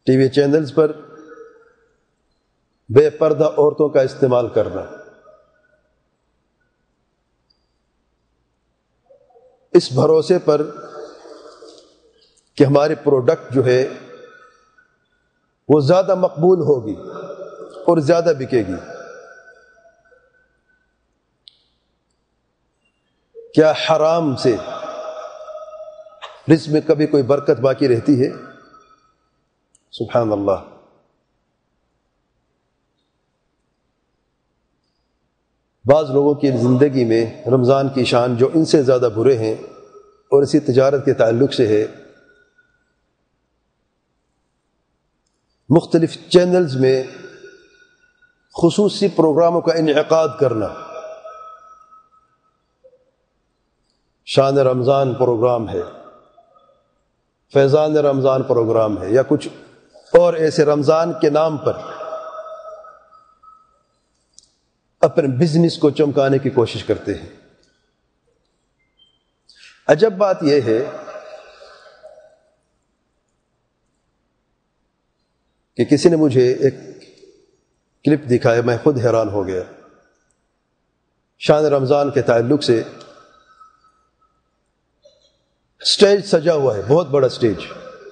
T V channels پر بے پردہ عورتوں کا استعمال کرنا، اس بھروسے پر کہ ہماری پروڈکٹ جو ہے وہ زیادہ مقبول ہوگی اور زیادہ بکے گی۔ کیا حرام سے رزق میں کبھی کوئی برکت باقی رہتی ہے؟ سبحان اللہ۔ بعض لوگوں کی زندگی میں رمضان کی شان جو ان سے زیادہ برے ہیں اور اسی تجارت کے تعلق سے ہے، مختلف چینلز میں خصوصی پروگراموں کا انعقاد کرنا، شان رمضان پروگرام ہے، فیضان رمضان پروگرام ہے، یا کچھ اور ایسے رمضان کے نام پر اپنے بزنس کو چمکانے کی کوشش کرتے ہیں۔ عجب بات یہ ہے کہ کسی نے مجھے ایک کلپ دکھایا، میں خود حیران ہو گیا۔ شان رمضان کے تعلق سے سٹیج سجا ہوا ہے، بہت بڑا سٹیج،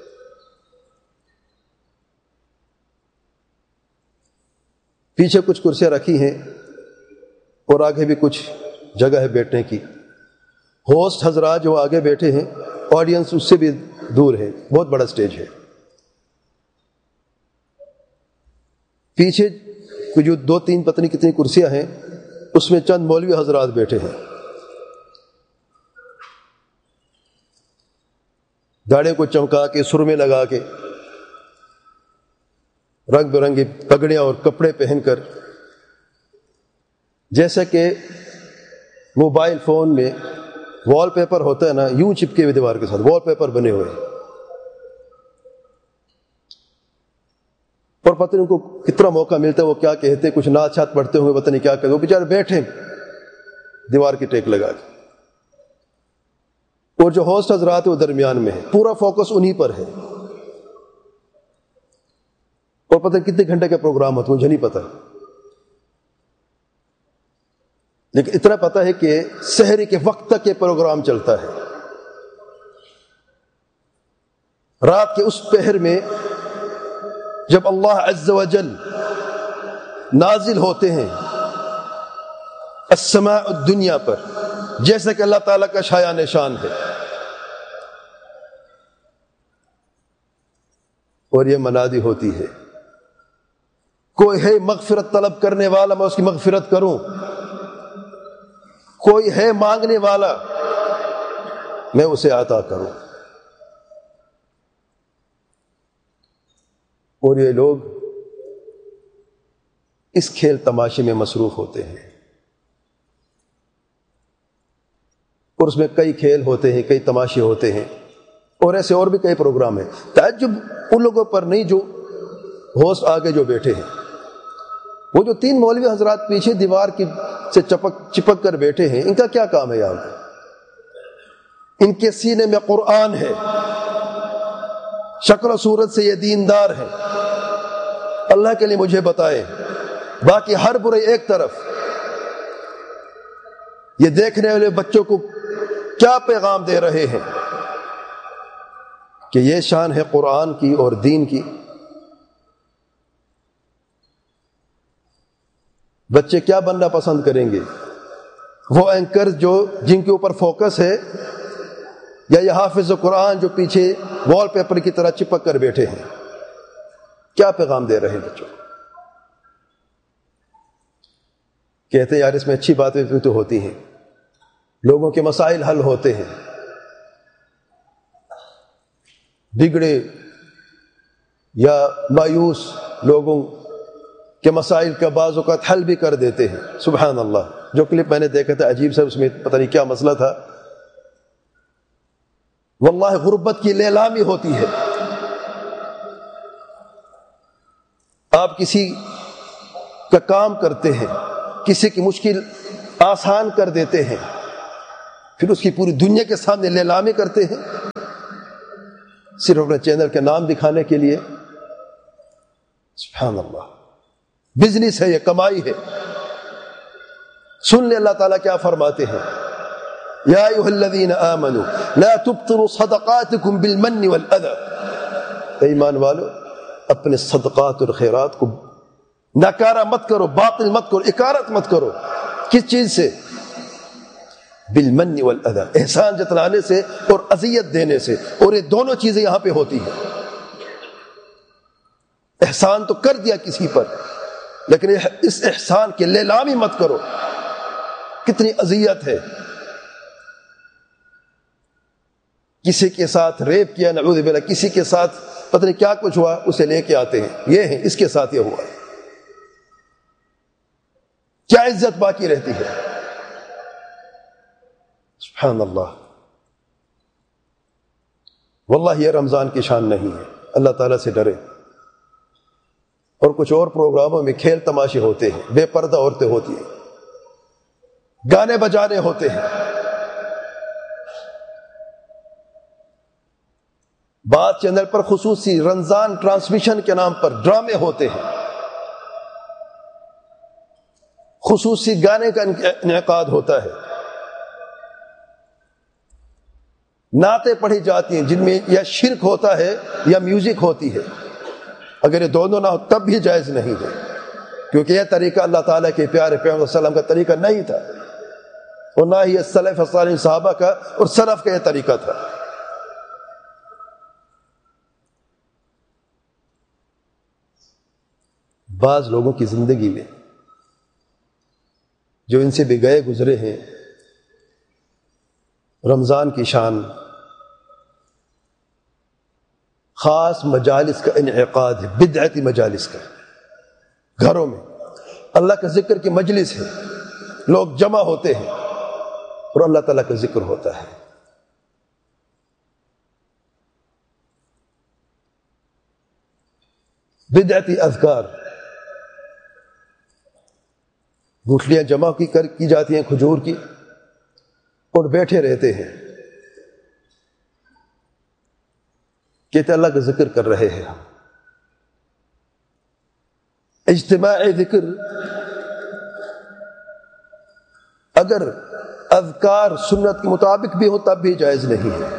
پیچھے کچھ کرسیاں رکھی ہیں اور آگے بھی کچھ جگہ ہے بیٹھنے کی۔ ہوسٹ حضرات جو آگے بیٹھے ہیں، آڈینس اس سے بھی دور ہے، بہت بڑا سٹیج ہے۔ پیچھے جو 2-3 پتہ نہیں کتنی کرسیاں ہیں، اس میں چند مولوی حضرات بیٹھے ہیں، داڑھیوں کو چمکا کے، سرمے لگا کے، رنگ برنگی پگڑیاں اور کپڑے پہن کر، جیسا کہ موبائل فون میں وال پیپر ہوتا ہے نا، یوں چپکے ہوئے دیوار کے ساتھ وال پیپر بنے ہوئے ہیں، اور پتہ نہیں ان کو کتنا موقع ملتا ہے، وہ کیا کہتے، کچھ نعت شات پڑھتے ہوئے پتہ نہیں کیا کہتے، وہ بیچارے بیٹھے دیوار کی ٹیک لگا کے، اور جو ہوسٹ حضرات وہ درمیان میں ہے، پورا فوکس انہی پر ہے، اور پتہ نہیں کتنے گھنٹے کا پروگرام ہوتا ہے مجھے نہیں پتا، لیکن اتنا پتہ ہے کہ سحری کے وقت تک یہ پروگرام چلتا ہے۔ رات کے اس پہر میں جب اللہ عز و جل نازل ہوتے ہیں السماء الدنیا پر، جیسا کہ اللہ تعالیٰ کا شایان نشان ہے، اور یہ منادی ہوتی ہے، کوئی ہے مغفرت طلب کرنے والا، میں اس کی مغفرت کروں، کوئی ہے مانگنے والا، میں اسے عطا کروں۔ اور یہ لوگ اس کھیل تماشے میں مصروف ہوتے ہیں، اور اس میں کئی کھیل ہوتے ہیں، کئی تماشے ہوتے ہیں، اور ایسے اور بھی کئی پروگرام ہیں۔ تعجب ان لوگوں پر نہیں جو ہوسٹ آگے جو بیٹھے ہیں، وہ جو 3 مولوی حضرات پیچھے دیوار کی سے چپک کر بیٹھے ہیں، ان کا کیا کام ہے یہاں پہ؟ ان کے سینے میں قرآن ہے، شکل و صورت سے یہ دیندار ہے، اللہ کے لیے مجھے بتائیں، باقی ہر برے ایک طرف، یہ دیکھنے والے بچوں کو کیا پیغام دے رہے ہیں کہ یہ شان ہے قرآن کی اور دین کی۔ بچے کیا بننا پسند کریں گے؟ وہ اینکر جن کے اوپر فوکس ہے، یا یہ حافظ قرآن جو پیچھے وال پیپر کی طرح چپک کر بیٹھے ہیں؟ کیا پیغام دے رہے ہیں بچوں؟ کہتے ہیں یار اس میں اچھی باتیں تو ہوتی ہیں، لوگوں کے مسائل حل ہوتے ہیں، بگڑے یا مایوس لوگوں کے مسائل کا بعض اوقات حل بھی کر دیتے ہیں۔ سبحان اللہ، جو کلپ میں نے دیکھا تھا عجیب سا، اس میں پتہ نہیں کیا مسئلہ تھا، واللہ غربت کی لیلامی ہوتی ہے۔ آپ کسی کا کام کرتے ہیں، کسی کی مشکل آسان کر دیتے ہیں، پھر اس کی پوری دنیا کے سامنے لیلامی کرتے ہیں، صرف اپنے چینل کے نام دکھانے کے لیے۔ سبحان اللہ، بزنس ہے، یہ کمائی ہے۔ سن لے اللہ تعالیٰ کیا فرماتے ہیں، یا ایھا الذین آمنوا لا تبطلوا صدقاتکم بالمن والاذی، ایمان والو اپنے صدقات اور خیرات کو ناکارہ مت کرو، باطل مت کرو، اکارت مت کرو۔ کس چیز سے؟ بالمن والاذی، احسان جتلانے سے اور اذیت دینے سے، اور یہ دونوں چیزیں یہاں پہ ہوتی ہیں۔ احسان تو کر دیا کسی پر، لیکن اس احسان کی لیلامی مت کرو۔ کتنی اذیت ہے، کسی کے ساتھ ریپ کیا نعوذ باللہ، کسی کے ساتھ پتہ نہیں کیا کچھ ہوا، اسے لے کے آتے ہیں، یہ ہے اس کے ساتھ یہ ہوا، کیا عزت باقی رہتی ہے؟ سبحان اللہ۔ واللہ یہ رمضان کی شان نہیں ہے، اللہ تعالیٰ سے ڈرے۔ اور کچھ اور پروگراموں میں کھیل تماشے ہوتے ہیں، بے پردہ عورتیں ہوتی ہیں، گانے بجانے ہوتے ہیں، بعض چینل پر خصوصی رمضان ٹرانسمیشن کے نام پر ڈرامے ہوتے ہیں، خصوصی گانے کا انعقاد ہوتا ہے، نعتیں پڑھی جاتی ہیں جن میں یا شرک ہوتا ہے یا میوزک ہوتی ہے۔ اگر یہ دونوں نہ ہو تب بھی جائز نہیں ہے، کیونکہ یہ طریقہ اللہ تعالیٰ کے پیارے پیغمبر صلی اللہ علیہ وسلم کا طریقہ نہیں تھا، اور نہ ہی سلف صالح صحابہ کا اور سلف کا یہ طریقہ تھا۔ بعض لوگوں کی زندگی میں جو ان سے بھی گئے گزرے ہیں، رمضان کی شان خاص مجالس کا انعقاد ہے، بدعتی مجالس کا، گھروں میں اللہ کا ذکر کی مجلس ہے، لوگ جمع ہوتے ہیں اور اللہ تعالیٰ کا ذکر ہوتا ہے۔ بدعتی اذکار، گٹھلیاں جمع کی جاتی ہیں کھجور کی، اور بیٹھے رہتے ہیں، کہتے اللہ کا ذکر کر رہے ہیں۔ اجتماعی ذکر اگر اذکار سنت کے مطابق بھی ہو تب بھی جائز نہیں ہے۔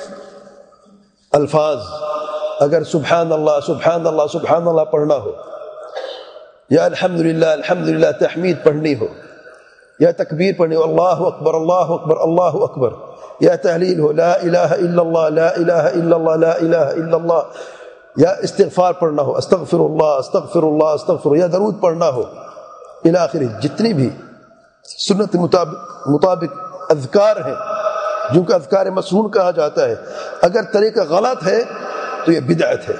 الفاظ اگر سبحان اللہ سبحان اللہ سبحان اللہ پڑھنا ہو، یا الحمدللہ الحمدللہ تحمید پڑھنی ہو، یا تکبیر پڑھنی ہو، اللہ اکبر اللہ اکبر اللہ اکبر، یا تحلیل ہو، لا الہ الا اللہ لا الہ الا اللہ لا الہ الا اللہ، یا استغفار پڑھنا ہو، استغفر اللہ استغفر اللہ استغفر، یا درود پڑھنا ہو الی آخر، جتنی بھی سنت مطابق اذکار ہیں جن کو اذکار مسنون کہا جاتا ہے، اگر طریقہ غلط ہے تو یہ بدعت ہے۔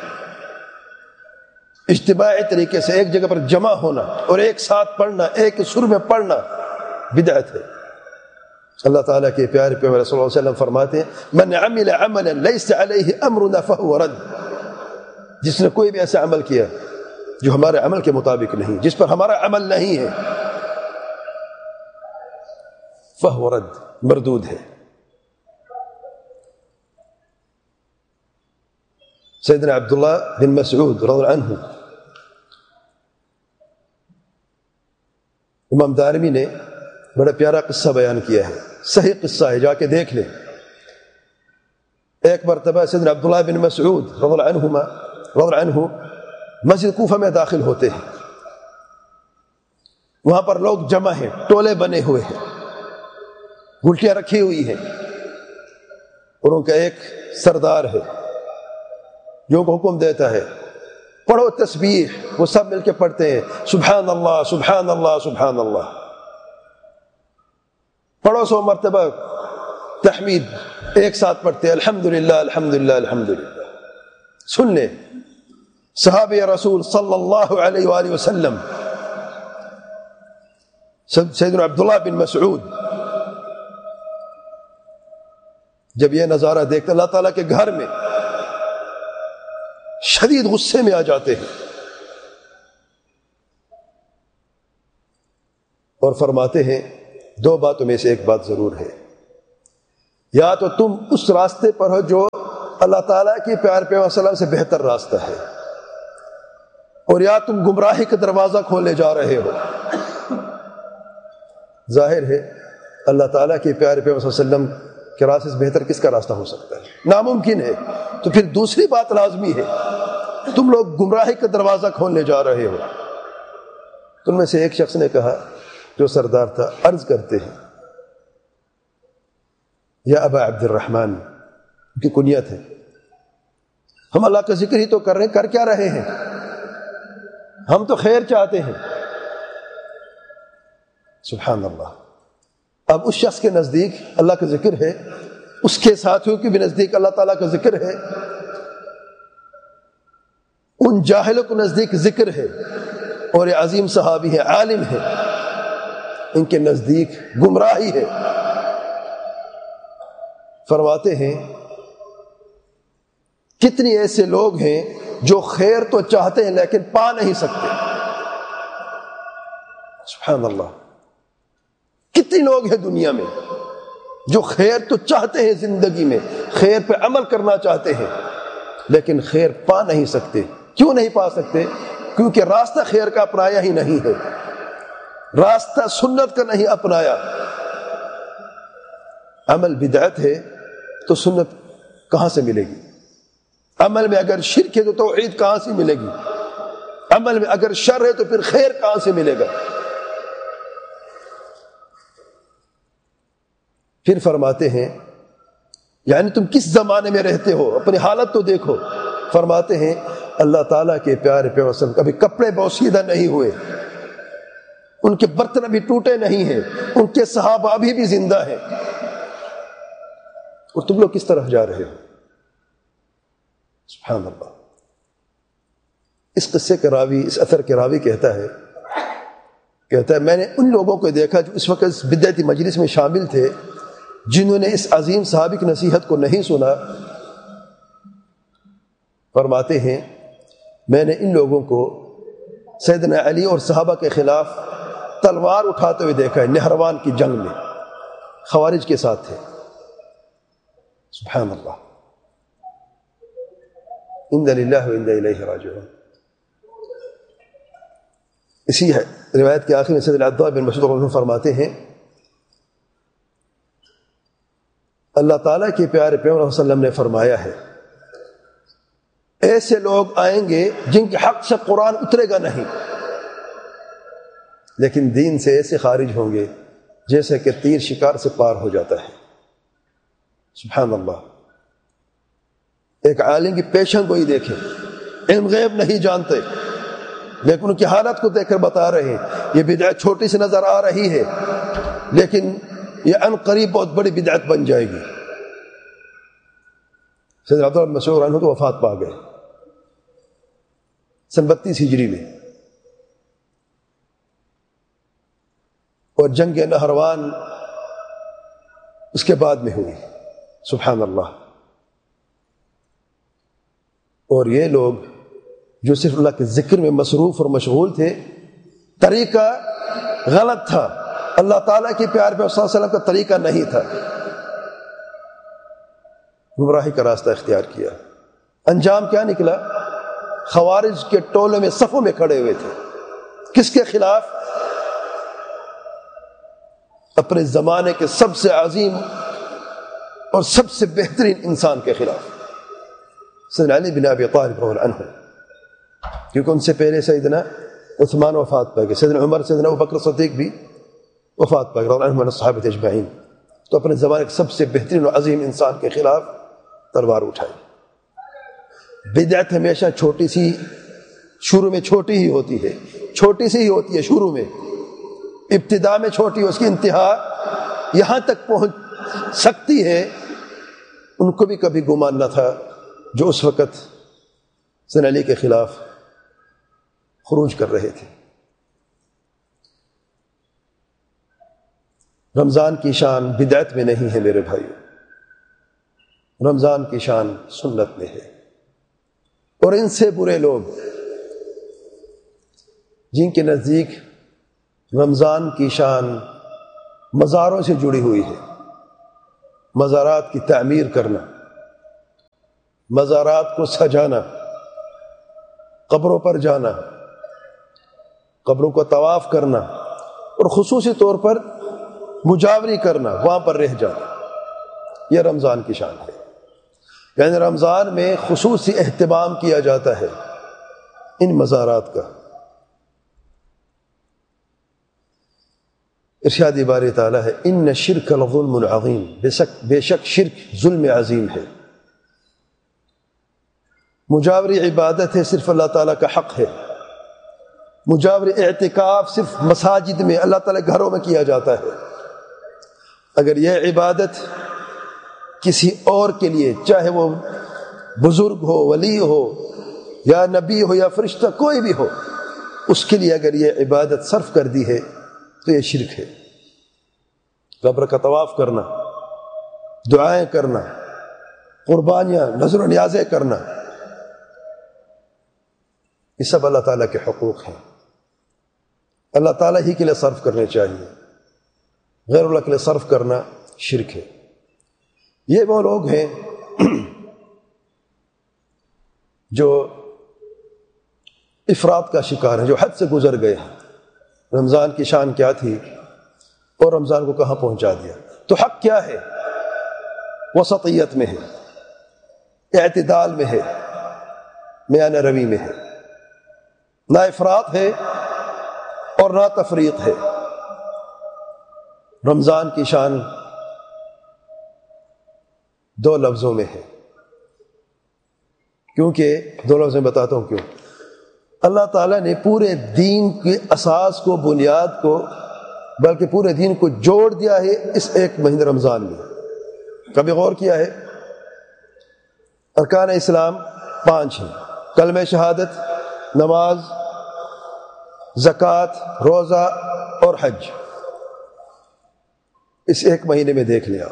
اجتماعی طریقے سے ایک جگہ پر جمع ہونا اور ایک ساتھ پڑھنا، ایک سر میں پڑھنا، بدعت ہے۔ اللہ تعالیٰ کے پیارے پیغمبر صلی اللہ علیہ وسلم فرماتے ہیں، من عمل عملا لیس علیہ امرنا فہو رد، جس نے کوئی بھی ایسا عمل کیا جو ہمارے عمل کے مطابق نہیں، جس پر ہمارا عمل نہیں ہے، فہو رد، مردود ہے۔ سیدنا عبداللہ بن مسعود رضی اللہ عنہ، امام دارمی نے بڑا پیارا قصہ بیان کیا ہے، صحیح قصہ ہے، جا کے دیکھ لیں۔ ایک مرتبہ سیدنا عبداللہ بن مسعود رضی اللہ عنہ مسجد کوفہ میں داخل ہوتے ہیں، وہاں پر لوگ جمع ہیں، ٹولے بنے ہوئے ہیں، گلٹیاں رکھی ہوئی ہیں، اور ان کا ایک سردار ہے جو کو حکم دیتا ہے پڑھو تسبیح، وہ سب مل کے پڑھتے ہیں، سبحان اللہ سبحان اللہ سبحان اللہ، پڑھو 100 مرتبہ تحمید ایک ساتھ پڑھتے ہیں، الحمدللہ الحمدللہ الحمدللہ۔ سن لیں، صحابی رسول صلی اللہ علیہ وآلہ وسلم سیدنا عبداللہ بن مسعود جب یہ نظارہ دیکھتے اللہ تعالیٰ کے گھر میں شدید غصے میں آ جاتے ہیں اور فرماتے ہیں 2 باتوں میں سے ایک بات ضرور ہے، یا تو تم اس راستے پر ہو جو اللہ تعالیٰ کی پیار پیغمبر صلی اللہ علیہ وسلم سے بہتر راستہ ہے، اور یا تم گمراہی کا دروازہ کھولے جا رہے ہو۔ ظاہر ہے اللہ تعالیٰ کے پیارے پیغمبر صلی اللہ علیہ وسلم کے راستے سے بہتر کس کا راستہ ہو سکتا ہے؟ ناممکن ہے۔ تو پھر دوسری بات لازمی ہے، تم لوگ گمراہی کا دروازہ کھولنے جا رہے ہو۔ تم میں سے ایک شخص نے کہا جو سردار تھا، عرض کرتے ہیں یا ابا عبد الرحمن، ان کی کنیت ہے، ہم اللہ کا ذکر ہی تو کر رہے ہیں، کر کیا رہے ہیں؟ ہم تو خیر چاہتے ہیں۔ سبحان اللہ۔ اب اس شخص کے نزدیک اللہ کا ذکر ہے، اس کے ساتھیوں کے بھی نزدیک اللہ تعالیٰ کا ذکر ہے، ان جاہلوں کو نزدیک ذکر ہے، اور یہ عظیم صحابی ہے، عالم ہے، ان کے نزدیک گمراہی ہے۔ فرماتے ہیں کتنی ایسے لوگ ہیں جو خیر تو چاہتے ہیں لیکن پا نہیں سکتے۔ سبحان اللہ۔ کتنے لوگ ہیں دنیا میں جو خیر تو چاہتے ہیں، زندگی میں خیر پہ عمل کرنا چاہتے ہیں لیکن خیر پا نہیں سکتے۔ کیوں نہیں پا سکتے؟ کیونکہ راستہ خیر کا اپنایا ہی نہیں ہے، راستہ سنت کا نہیں اپنایا۔ عمل بدعت ہے تو سنت کہاں سے ملے گی؟ عمل میں اگر شرک ہے تو توحید کہاں سے ملے گی؟ عمل میں اگر شر ہے تو پھر خیر کہاں سے ملے گا؟ پھر فرماتے ہیں یعنی تم کس زمانے میں رہتے ہو، اپنی حالت تو دیکھو۔ فرماتے ہیں اللہ تعالیٰ کے پیارے پیغمبر صلی اللہ علیہ وسلم کبھی کپڑے بوسیدہ نہیں ہوئے، ان کے برتن ابھی ٹوٹے نہیں ہیں، ان کے صحابہ ابھی بھی زندہ ہیں، اور تم لوگ کس طرف جا رہے ہو؟ سبحان اللہ۔ اس قصے کے راوی، اس اثر کے راوی کہتا ہے میں نے ان لوگوں کو دیکھا جو اس وقت اس بدعتی مجلس میں شامل تھے، جنہوں نے اس عظیم صحابی کی نصیحت کو نہیں سنا۔ فرماتے ہیں میں نے ان لوگوں کو سیدنا علی اور صحابہ کے خلاف تلوار اٹھاتے ہوئے دیکھا ہے، نہروان کی جنگ میں خوارج کے ساتھ تھے۔ سبحان اللہ۔ انا للہ و انا الیہ راجعون۔ اسی روایت کے آخر میں سیدنا عبداللہ بن مسعود رضی اللہ عنہ فرماتے ہیں اللہ تعالیٰ کے پیارے پیغمبر صلی اللہ علیہ وسلم نے فرمایا ہے ایسے لوگ آئیں گے جن کے حق سے قرآن اترے گا نہیں، لیکن دین سے ایسے خارج ہوں گے جیسے کہ تیر شکار سے پار ہو جاتا ہے۔ سبحان اللہ۔ ایک عالم کی پیشن گوئی دیکھیں، علم غیب نہیں جانتے لیکن ان کی حالت کو دیکھ کر بتا رہے ہیں یہ بدعت چھوٹی سی نظر آ رہی ہے لیکن یہ ان قریب بہت بڑی بدعت بن جائے گی۔ سیدنا عبداللہ بن مسعود عنہ تو وفات پا گئے سن 32 ہجری میں، اور جنگ نہروان اس کے بعد میں ہوئی۔ سبحان اللہ۔ اور یہ لوگ جو صرف اللہ کے ذکر میں مصروف اور مشغول تھے، طریقہ غلط تھا، اللہ تعالیٰ کے پیار پہ صلی اللہ علیہ وسلم کا طریقہ نہیں تھا، گمراہی کا راستہ اختیار کیا۔ انجام کیا نکلا؟ خوارج کے ٹولوں میں صفوں میں کھڑے ہوئے تھے۔ کس کے خلاف؟ اپنے زمانے کے سب سے عظیم اور سب سے بہترین انسان کے خلاف، سیدنا علی بن ابی طالب رضی اللہ عنہ، کیونکہ ان سے پہلے سیدنا عثمان وفات پا گئے، سیدنا عمر، سیدنا ابوبکر صدیق بھی وفات پا گئے رضی اللہ عنہم الصحابہ اجمعین۔ تو اپنے زمانے کے سب سے بہترین اور عظیم انسان کے خلاف تلوار اٹھائی۔ بدعت ہمیشہ چھوٹی سی، شروع میں چھوٹی ہی ہوتی ہے، چھوٹی سی ہی ہوتی ہے شروع میں، ابتدا میں چھوٹی، اس کی انتہا یہاں تک پہنچ سکتی ہے۔ ان کو بھی کبھی گمان نہ تھا جو اس وقت سیدنا علی کے خلاف خروج کر رہے تھے۔ رمضان کی شان بدعت میں نہیں ہے میرے بھائیو، رمضان کی شان سنت میں ہے۔ اور ان سے برے لوگ جن کے نزدیک رمضان کی شان مزاروں سے جڑی ہوئی ہے، مزارات کی تعمیر کرنا، مزارات کو سجانا، قبروں پر جانا، قبروں کو طواف کرنا اور خصوصی طور پر مجاوری کرنا، وہاں پر رہ جانا، یہ رمضان کی شان ہے۔ یعنی رمضان میں خصوصی اہتمام کیا جاتا ہے ان مزارات کا۔ ارشاد باری تعالیٰ ہے ان الشرک لظلم عظیم، بے شک شرک ظلم عظیم ہے۔ مجاوری عبادت ہے، صرف اللہ تعالیٰ کا حق ہے۔ مجاوری اعتکاف صرف مساجد میں، اللہ تعالیٰ گھروں میں کیا جاتا ہے۔ اگر یہ عبادت کسی اور کے لیے، چاہے وہ بزرگ ہو، ولی ہو، یا نبی ہو، یا فرشتہ، کوئی بھی ہو، اس کے لیے اگر یہ عبادت صرف کر دی ہے تو یہ شرک ہے۔ قبر کا طواف کرنا، دعائیں کرنا، قربانیاں، نذر و نیازیں کرنا، یہ سب اللہ تعالیٰ کے حقوق ہیں، اللہ تعالیٰ ہی کے لیے صرف کرنے چاہیے۔ غیر اللہ کے لیے صرف کرنا شرک ہے۔ یہ وہ لوگ ہیں جو افراط کا شکار ہیں، جو حد سے گزر گئے ہیں۔ رمضان کی شان کیا تھی اور رمضان کو کہاں پہنچا دیا؟ تو حق کیا ہے؟ وسطیت میں ہے، اعتدال میں ہے، میانہ روی میں ہے، نہ افراط ہے اور نہ تفریط ہے۔ رمضان کی شان دو لفظوں میں ہے، کیونکہ دو لفظ میں بتاتا ہوں کیوں۔ اللہ تعالیٰ نے پورے دین کے اساس کو، بنیاد کو، بلکہ پورے دین کو جوڑ دیا ہے اس ایک مہینے رمضان میں۔ کبھی غور کیا ہے؟ ارکان اسلام 5 ہیں، کلمہ شہادت، نماز، زکوٰۃ، روزہ اور حج۔ اس ایک مہینے میں دیکھ لیا۔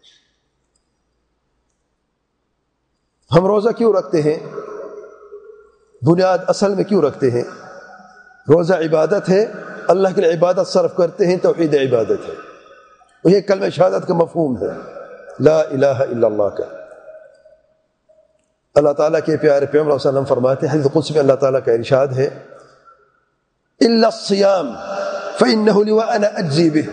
ہم روزہ کیوں رکھتے ہیں؟ بنیاد اصل میں کیوں رکھتے ہیں؟ روزہ عبادت ہے، اللہ کے لیے عبادت صرف کرتے ہیں، توحید عبادت ہے، اور یہ کلمہ شہادت کا مفہوم ہے، لا الہ الا اللہ کا۔ اللہ تعالیٰ کے پیارے پیغمبر صلی اللہ علیہ وسلم فرماتے ہیں، حدیث قدسی میں اللہ تعالیٰ کا ارشاد ہے الا الصیام فانہ لی وانا اجزی بہ،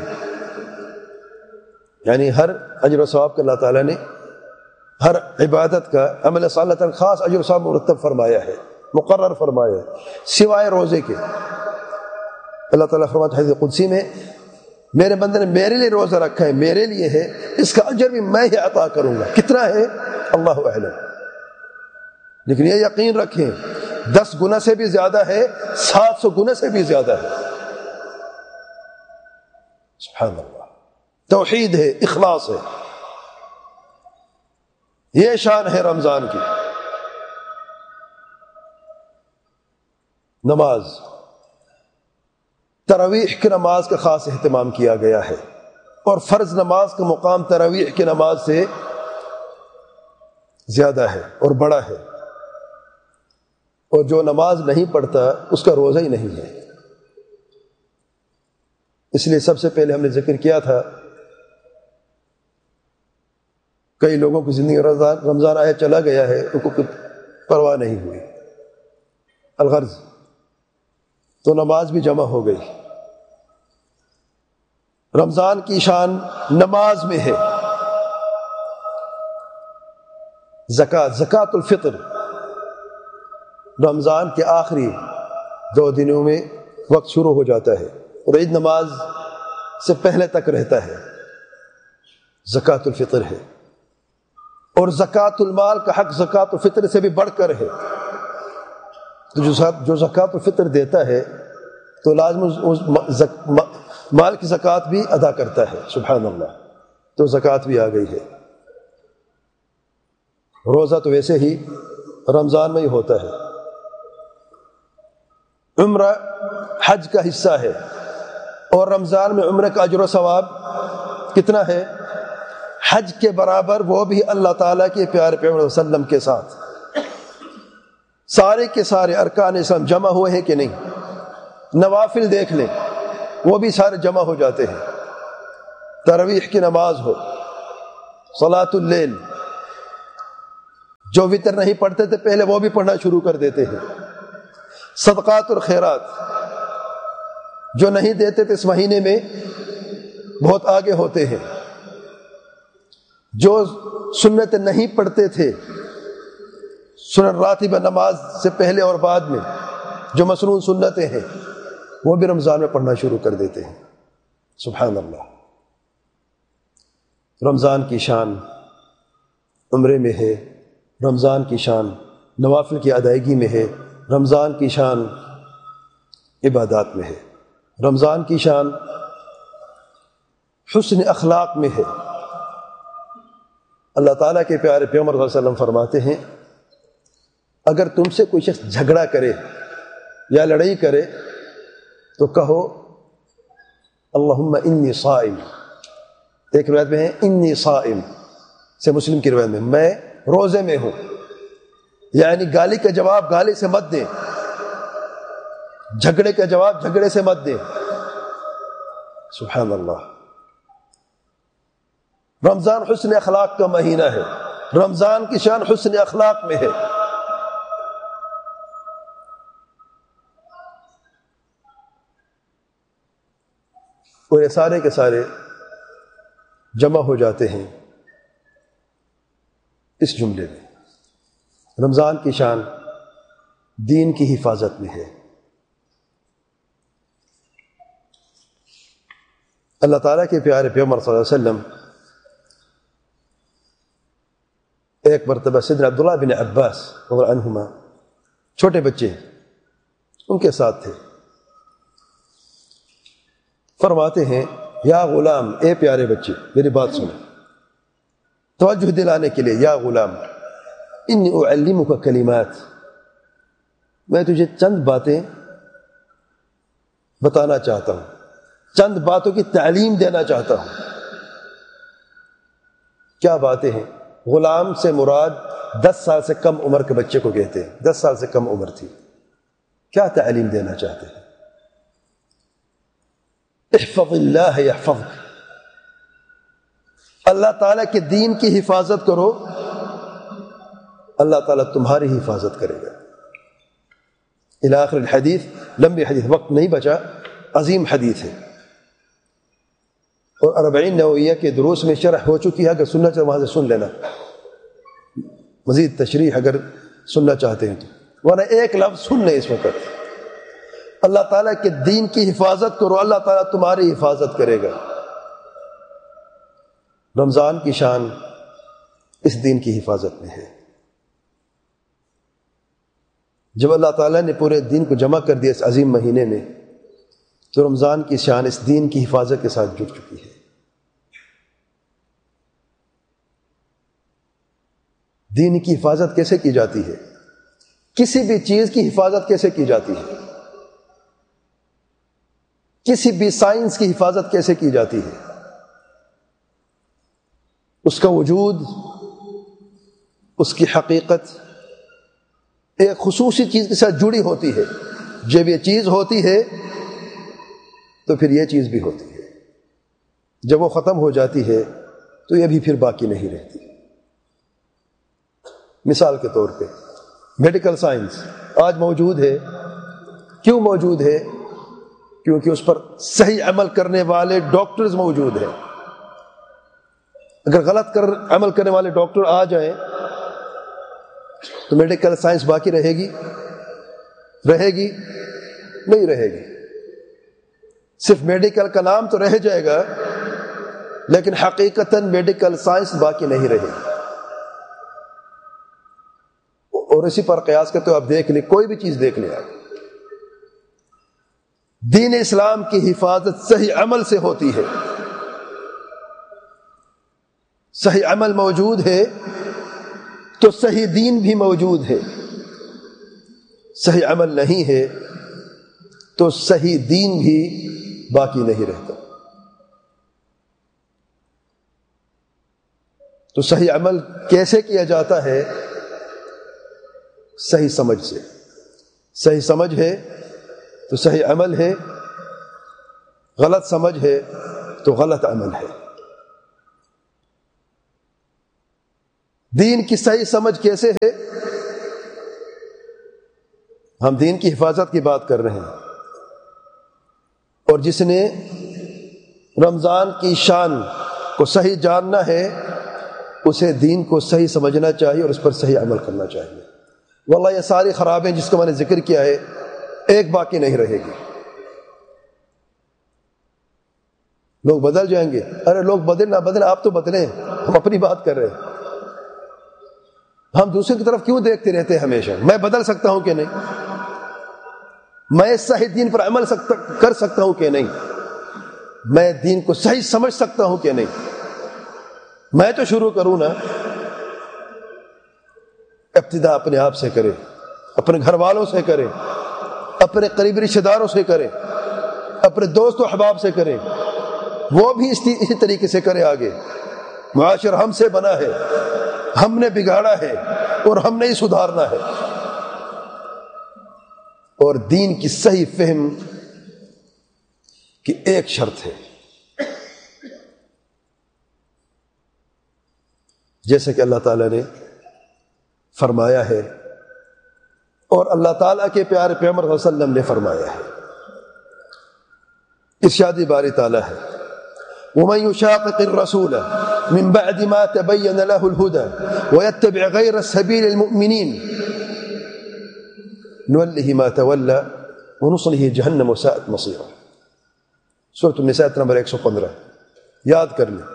یعنی ہر اجر و ثواب کا اللہ تعالیٰ نے، ہر عبادت کا، عمل صالح کا خاص اجر و ثواب مرتب فرمایا ہے، مقرر فرمایا ہے، سوائے روزے کے۔ اللہ تعالیٰ فرماتا ہے حدیث قدسی میں، میرے بندے نے میرے لیے روزہ رکھا ہے، میرے لیے ہے، اس کا اجر بھی میں ہی عطا کروں گا۔ کتنا ہے؟ اللہ اعلم، لیکن یہ یقین رکھیں 10 گنا سے بھی زیادہ ہے، 700 گنا سے بھی زیادہ ہے۔ سبحان اللہ، توحید ہے، اخلاص ہے، یہ شان ہے رمضان کی۔ نماز، تراویح کی نماز کا خاص اہتمام کیا گیا ہے، اور فرض نماز کا مقام تراویح کی نماز سے زیادہ ہے اور بڑا ہے، اور جو نماز نہیں پڑھتا اس کا روزہ ہی نہیں ہے۔ اس لیے سب سے پہلے ہم نے ذکر کیا تھا، کئی لوگوں کی زندگی رمضان آیا چلا گیا ہے، ان کو پرواہ نہیں ہوئی، الغرض تو نماز بھی جمع ہو گئی۔ رمضان کی شان نماز میں ہے۔ زکوٰۃ الفطر رمضان کے آخری 2 دنوں میں وقت شروع ہو جاتا ہے اور عید نماز سے پہلے تک رہتا ہے، زکوٰۃ الفطر ہے۔ اور زکوٰۃ المال کا حق زکوٰۃ الفطر سے بھی بڑھ کر ہے، تو جو زکوٰۃ الفطر دیتا ہے تو لازم مال کی زکوٰۃ بھی ادا کرتا ہے، سبحان اللہ، تو زکوٰۃ بھی آ گئی ہے۔ روزہ تو ویسے ہی رمضان میں ہی ہوتا ہے۔ عمرہ حج کا حصہ ہے، اور رمضان میں عمرہ کا اجر و ثواب کتنا ہے؟ حج کے برابر، وہ بھی اللہ تعالیٰ کے پیارے پیغمبر صلی اللہ علیہ وسلم کے ساتھ۔ سارے کے سارے ارکان اسلام جمع ہوئے ہیں کہ نہیں؟ نوافل دیکھ لیں، وہ بھی سارے جمع ہو جاتے ہیں۔ تراویح کی نماز ہو، صلاۃ اللیل، جو وتر نہیں پڑھتے تھے پہلے وہ بھی پڑھنا شروع کر دیتے ہیں، صدقات اور خیرات، جو نہیں دیتے تھے اس مہینے میں بہت آگے ہوتے ہیں، جو سنت نہیں پڑھتے تھے سنن راتبہ نماز سے پہلے اور بعد میں جو مسنون سنتیں ہیں وہ بھی رمضان میں پڑھنا شروع کر دیتے ہیں۔ سبحان اللہ، رمضان کی شان عمرے میں ہے، رمضان کی شان نوافل کی ادائیگی میں ہے، رمضان کی شان عبادات میں ہے، رمضان کی شان حسن اخلاق میں ہے۔ اللہ تعالیٰ کے پیارے پیغمبر صلی اللہ علیہ وسلم فرماتے ہیں اگر تم سے کوئی شخص جھگڑا کرے یا لڑائی کرے تو کہو اللہم انی صائم، ایک روایت میں ہے انی صائم، سے مسلم کی روایت میں روزے میں ہوں، یعنی گالی کا جواب گالی سے مت دیں، جھگڑے کا جواب جھگڑے سے مت دیں۔ سبحان اللہ، رمضان حسن اخلاق کا مہینہ ہے، رمضان کی شان حسن اخلاق میں ہے۔ اور یہ سارے کے سارے جمع ہو جاتے ہیں اس جملے میں، رمضان کی شان دین کی حفاظت میں ہے۔ اللہ تعالیٰ کے پیارے پیغمبر صلی اللہ علیہ وسلم ایک مرتبہ سیدنا عبداللہ بن عباس رضی اللہ عنہما، چھوٹے بچے ان کے ساتھ تھے، فرماتے ہیں یا غلام، اے پیارے بچے میری بات سنو، توجہ دلانے کے لیے، یا غلام انی اعلمک کلمات، میں تجھے چند باتیں بتانا چاہتا ہوں، چند باتوں کی تعلیم دینا چاہتا ہوں۔ کیا باتیں ہیں؟ غلام سے مراد 10 سال سے کم عمر کے بچے کو کہتے ہیں، 10 سال سے کم عمر تھی۔ کیا تعلیم دینا چاہتے ہیں؟ احفظ اللہ یحفظک، اللہ تعالیٰ کے دین کی حفاظت کرو، اللہ تعالیٰ تمہاری حفاظت کرے گا۔ الی آخر الحدیث، لمبی حدیث، وقت نہیں بچا، عظیم حدیث ہے، اور 40 نوویہ کے دروس میں شرح ہو چکی ہے، اگر سننا چاہتے وہاں سے سن لینا، مزید تشریح اگر سننا چاہتے ہیں تو، ورنہ ایک لفظ سن لیں اس وقت، اللہ تعالیٰ کے دین کی حفاظت کرو، اللہ تعالیٰ تمہاری حفاظت کرے گا۔ رمضان کی شان اس دین کی حفاظت میں ہے۔ جب اللہ تعالیٰ نے پورے دین کو جمع کر دیا اس عظیم مہینے میں، تو رمضان کی شان اس دین کی حفاظت کے ساتھ جڑ چکی ہے۔ دین کی حفاظت کیسے کی جاتی ہے؟ کسی بھی چیز کی حفاظت کیسے کی جاتی ہے؟ کسی بھی سائنس کی حفاظت کیسے کی جاتی ہے؟ اس کا وجود، اس کی حقیقت ایک خصوصی چیز کے ساتھ جڑی ہوتی ہے، جب یہ چیز ہوتی ہے تو پھر یہ چیز بھی ہوتی ہے، جب وہ ختم ہو جاتی ہے تو یہ بھی پھر باقی نہیں رہتی۔ مثال کے طور پہ میڈیکل سائنس آج موجود ہے، کیوں موجود ہے؟ کیونکہ اس پر صحیح عمل کرنے والے ڈاکٹرز موجود ہیں۔ اگر غلط عمل کرنے والے ڈاکٹر آ جائیں تو میڈیکل سائنس باقی رہے گی؟ رہے گی؟ نہیں رہے گی۔ صرف میڈیکل کا نام تو رہ جائے گا، لیکن حقیقتاً میڈیکل سائنس باقی نہیں رہے گی۔ اور اسی پر قیاس کرتے ہو آپ دیکھ لیں، کوئی بھی چیز دیکھ لیں آپ، دین اسلام کی حفاظت صحیح عمل سے ہوتی ہے۔ صحیح عمل موجود ہے تو صحیح دین بھی موجود ہے، صحیح عمل نہیں ہے تو صحیح دین بھی باقی نہیں رہتا۔ تو صحیح عمل کیسے کیا جاتا ہے؟ صحیح سمجھ سے۔ صحیح سمجھ ہے تو صحیح عمل ہے، غلط سمجھ ہے تو غلط عمل ہے۔ دین کی صحیح سمجھ کیسے ہے؟ ہم دین کی حفاظت کی بات کر رہے ہیں، اور جس نے رمضان کی شان کو صحیح جاننا ہے اسے دین کو صحیح سمجھنا چاہیے اور اس پر صحیح عمل کرنا چاہیے۔ واللہ یہ ساری خرابیں جس کو میں نے ذکر کیا ہے ایک باقی نہیں رہے گی۔ لوگ بدل جائیں گے، ارے لوگ بدل نہ بدلیں، آپ تو بدلیں، ہم اپنی بات کر رہے ہیں۔ ہم دوسرے کی طرف کیوں دیکھتے رہتے ہیں ہمیشہ؟ میں بدل سکتا ہوں کہ نہیں؟ میں صحیح دین پر عمل کر سکتا ہوں کہ نہیں؟ میں دین کو صحیح سمجھ سکتا ہوں کہ نہیں؟ میں تو شروع کروں نا۔ ابتدا اپنے آپ سے کرے، اپنے گھر والوں سے کرے، اپنے قریبی رشتہ داروں سے کرے، اپنے دوست و احباب سے کرے، وہ بھی اسی طریقے سے کرے۔ آگے معاشرہ ہم سے بنا ہے، ہم نے بگاڑا ہے اور ہم نے ہی سدھارنا ہے۔ اور دین کی صحیح فہم کی ایک شرط ہے، جیسے کہ اللہ تعالیٰ نے فرمایا ہے اور اللہ تعالیٰ کے پیارے پیغمبر صلی اللہ علیہ وسلم نے فرمایا ہے۔ ارشاد باری تعالیٰ ہے وَمَن يُشَاقِقِ الرَّسُولَ مِن بَعْدِ مَا تَبَيَّنَ لَهُ الْهُدَى وَيَتَّبِعْ غَيْرَ سَبِيلِ الْمُؤْمِنِينَ نُوَلِّهِ مَا تَوَلَّى وَنُصْلِهِ جَهَنَّمَ وَسَاءَتْ مَصِيرًا۔ سورۃ النساء نمبر 115 یاد کر لیں۔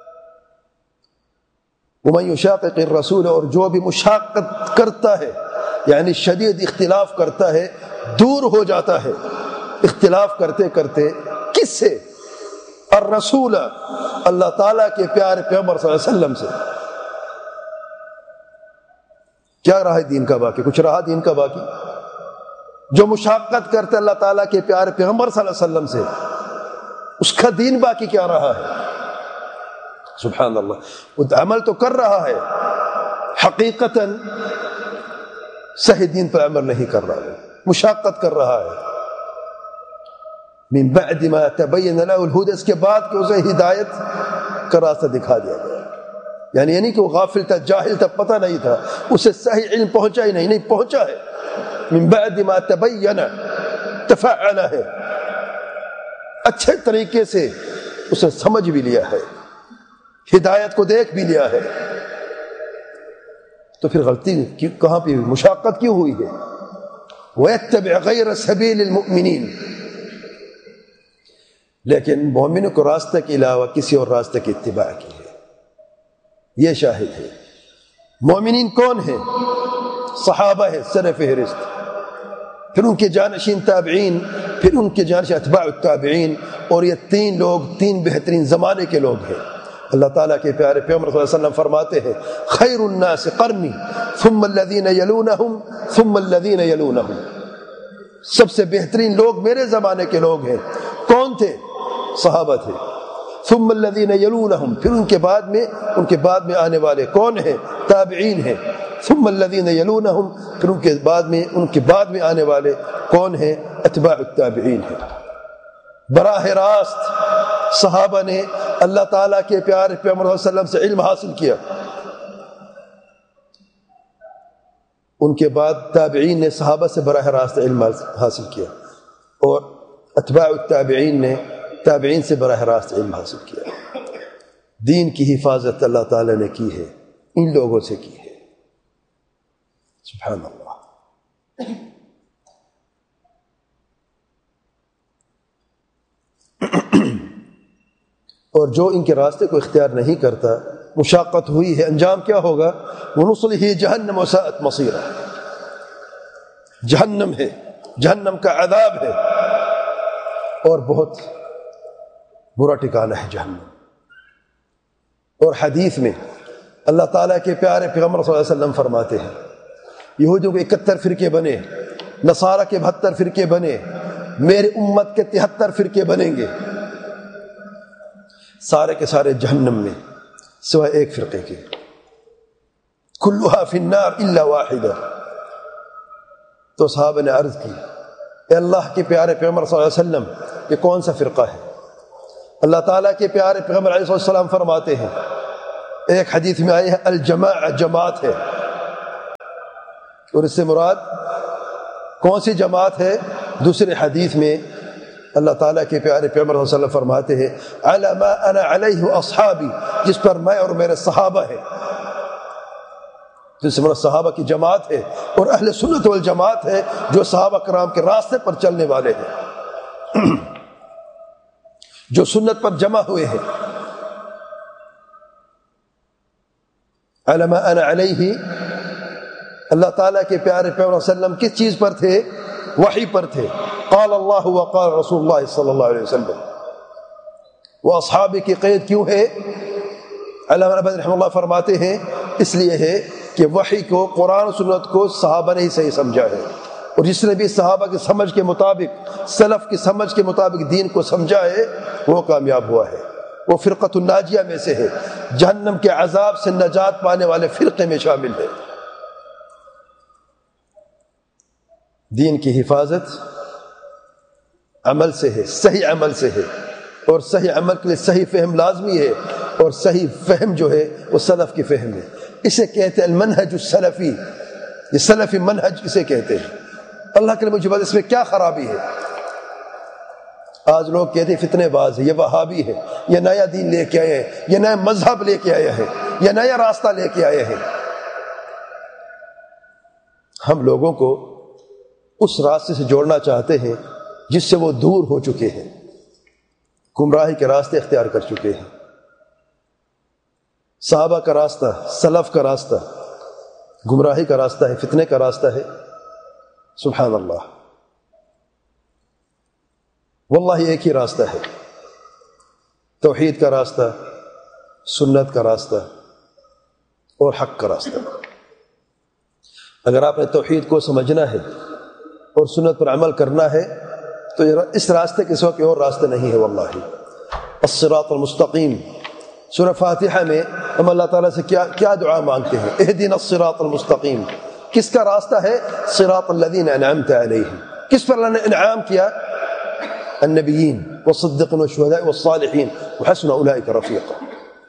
وَمَن يُشَاقِقِ الرَّسُولَ، اور جو بھی مشاقت کرتا ہے یعنی شدید اختلاف کرتا ہے، دور ہو جاتا ہے اختلاف کرتے کرتے، کس سے؟ الرسول، اللہ تعالیٰ کے پیارے پیغمبر صلی اللہ علیہ وسلم سے۔ کیا رہا دین کا باقی؟ کچھ رہا دین کا باقی؟ جو مشاقت کرتے اللہ تعالیٰ کے پیارے پیغمبر صلی اللہ علیہ وسلم سے، اس کا دین باقی کیا رہا ہے؟ سبحان اللہ، وہ عمل تو کر رہا ہے، حقیقتاً صحیح دین پر عمل نہیں کر رہا ہے، مشاقت کر رہا ہے۔ من بعد ما تبین له الہدی، اس کے بعد کہ اسے ہدایت کا راستہ دکھا دیا گیا، یعنی کہ وہ غافل تھا، جاہل تھا، پتہ نہیں تھا، اسے صحیح علم پہنچا ہی نہیں پہنچا ہے۔ من بعد ما تبین، تفعل ہے، اچھے طریقے سے اسے سمجھ بھی لیا ہے، ہدایت کو دیکھ بھی لیا ہے، تو پھر غلطی کہاں پہ ہوئی؟ مشاقت کیوں ہوئی ہے؟ وَيَتَّبِعْ غَيْرَ سَبِيلِ الْمُؤْمِنِينَ، لیکن مومنوں کو راستے کے علاوہ کسی اور راستے کی اتباع کی ہے، یہ شاہد ہے۔ مومنین کون ہیں؟ صحابہ ہیں سر فہرست، پھر ان کے جانشین تابعین، پھر ان کے جانشین اتباع التابعین، اور یہ تین لوگ تین بہترین زمانے کے لوگ ہیں۔ اللہ تعالیٰ کے پیارے پیغمبر صلی اللہ علیہ وسلم فرماتے ہیں خیر الناس قرنی ثم الذین یلونہم ثم الذین یلونہم، سب سے بہترین لوگ میرے زمانے کے لوگ ہیں۔ کون تھے؟ صحابہ تھے۔ ثم الذین یلونہم، پھر ان کے بعد میں آنے والے کون ہیں؟ تابعین ہیں۔ ثم الذین یلونہم، پھر ان کے بعد میں آنے والے کون ہیں؟ اتباع التابعین ہیں۔ براہ راست صحابہ نے اللہ تعالیٰ کے پیارے پیغمبر صلی اللہ علیہ وسلم سے علم حاصل کیا، ان کے بعد تابعین نے صحابہ سے براہ راست علم حاصل کیا، اور اتباع التابعین نے تابعین سے براہ راست علم حاصل کیا۔ دین کی حفاظت اللہ تعالیٰ نے کی ہے، ان لوگوں سے کی ہے۔ سبحان اللہ۔ اور جو ان کے راستے کو اختیار نہیں کرتا، مشاقت ہوئی ہے، انجام کیا ہوگا؟ وَنُصْلِهِ جَهَنَّمَ وَسَاءَتْ مَصِيرًا، جہنم ہے، جہنم کا عذاب ہے، اور بہت برا ٹھکانہ ہے جہنم۔ اور حدیث میں اللہ تعالیٰ کے پیارے پیغمبر صلی اللہ علیہ وسلم فرماتے ہیں یہودیوں کے 71 فرقے بنے، نصارہ کے 72 فرقے بنے، میرے امت کے 73 فرقے بنیں گے، سارے کے سارے جہنم میں سوائے ایک فرقے کے، کلھا فی النار الا واحدہ۔ تو صحابہ نے عرض کی اے اللہ کے پیارے پیغمبر صلی اللہ علیہ وسلم، یہ کون سا فرقہ ہے؟ اللہ تعالیٰ کے پیارے پیغمبر علیہ السلام فرماتے ہیں، ایک حدیث میں آئی ہے الجماع، جماعت ہے، اور اس سے مراد کون سی جماعت ہے؟ دوسرے حدیث میں اللہ تعالیٰ کے پیارے پیغمبر صلی اللہ علیہ وسلم فرماتے ہیں علی ما انا علیہ اصحابی، جس پر میں اور میرے صحابہ ہیں، جس میں صحابہ کی جماعت ہے، اور اہل سنت والجماعت ہے جو صحابہ کرام کے راستے پر چلنے والے ہیں، جو سنت پر جمع ہوئے ہیں۔ علی ما انا علیہ، اللہ تعالیٰ کے پیارے پیغمبر صلی اللہ علیہ وسلم کس چیز پر تھے؟ وحی پر تھے۔ قال اللہ وقال رسول اللہ صلی اللہ علیہ وسلم۔ وہ اصحاب کی قید کیوں ہے؟ علامہ ابن رحمہ اللہ فرماتے ہیں اس لیے ہے کہ وحی کو، قرآن و سنت کو صحابہ نے ہی صحیح سمجھا ہے، اور جس نے بھی صحابہ کی سمجھ کے مطابق، سلف کی سمجھ کے مطابق دین کو سمجھا ہے وہ کامیاب ہوا ہے، وہ فرقۃ الناجیہ میں سے ہے، جہنم کے عذاب سے نجات پانے والے فرقے میں شامل ہے۔ دین کی حفاظت عمل سے ہے، صحیح عمل سے ہے، اور صحیح عمل کے لیے صحیح فہم لازمی ہے، اور صحیح فہم جو ہے وہ سلف کی فہم ہے۔ اسے کہتے ہیں المنہج السلفی، یہ سلفی منہج اسے کہتے ہیں۔ اللہ کے مجھے اس میں کیا خرابی ہے؟ آج لوگ کہتے ہیں فتنے باز ہے، یہ وہابی ہے، یہ نیا دین لے کے آئے ہیں، یہ نیا مذہب لے کے آئے ہیں، یہ نیا راستہ لے کے آئے ہیں۔ ہم لوگوں کو اس راستے سے جوڑنا چاہتے ہیں جس سے وہ دور ہو چکے ہیں، گمراہی کے راستے اختیار کر چکے ہیں۔ صحابہ کا راستہ، سلف کا راستہ گمراہی کا راستہ ہے، فتنے کا راستہ ہے۔ سبحان اللہ، واللہ ایک ہی راستہ ہے، توحید کا راستہ، سنت کا راستہ اور حق کا راستہ۔ اگر آپ نے توحید کو سمجھنا ہے اور سنت پر عمل کرنا ہے تو اس راستے کے سوا کوئی اور راستہ نہیں ہے۔ واللہ الصراط المستقیم، سورہ فاتحہ میں ہم اللہ تعالیٰ سے کیا دعا مانگتے ہیں؟ اہدنا الصراط المستقیم۔ کس کا راستہ ہے؟ صراط الذین انعمت علیہم۔ کس پر اللہ نے انعام کیا؟ النبیین والصدیقین والشہداء والصالحین وحسن اولئک رفیقا۔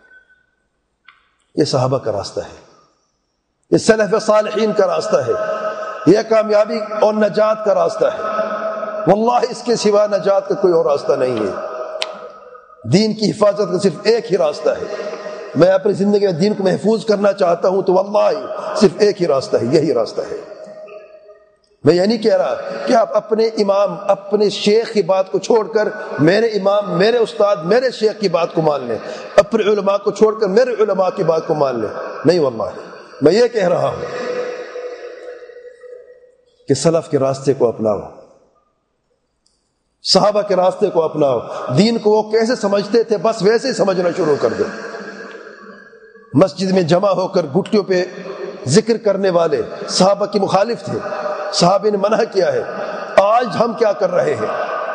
یہ صحابہ کا راستہ ہے، یہ سلف صالحین کا راستہ ہے، یہ کامیابی اور نجات کا راستہ ہے۔ واللہ اس کے سوا نجات کا کوئی اور راستہ نہیں ہے۔ دین کی حفاظت کا صرف ایک ہی راستہ ہے۔ میں اپنی زندگی میں دین کو محفوظ کرنا چاہتا ہوں تو واللہ صرف ایک ہی راستہ ہے، یہی راستہ ہے۔ میں یہ نہیں کہہ رہا کہ آپ اپنے امام، اپنے شیخ کی بات کو چھوڑ کر میرے امام، میرے استاد، میرے شیخ کی بات کو مان لیں، اپنے علماء کو چھوڑ کر میرے علماء کی بات کو مان لیں، نہیں واللہ۔ میں یہ کہہ رہا ہوں کہ سلف کے راستے کو اپناؤ، صحابہ کے راستے کو اپناؤ۔ دین کو وہ کیسے سمجھتے تھے بس ویسے ہی سمجھنا شروع کر دو۔ مسجد میں جمع ہو کر گھٹیوں پہ ذکر کرنے والے صحابہ کی مخالف تھے، صحابہ نے منع کیا ہے۔ آج ہم کیا کر رہے ہیں؟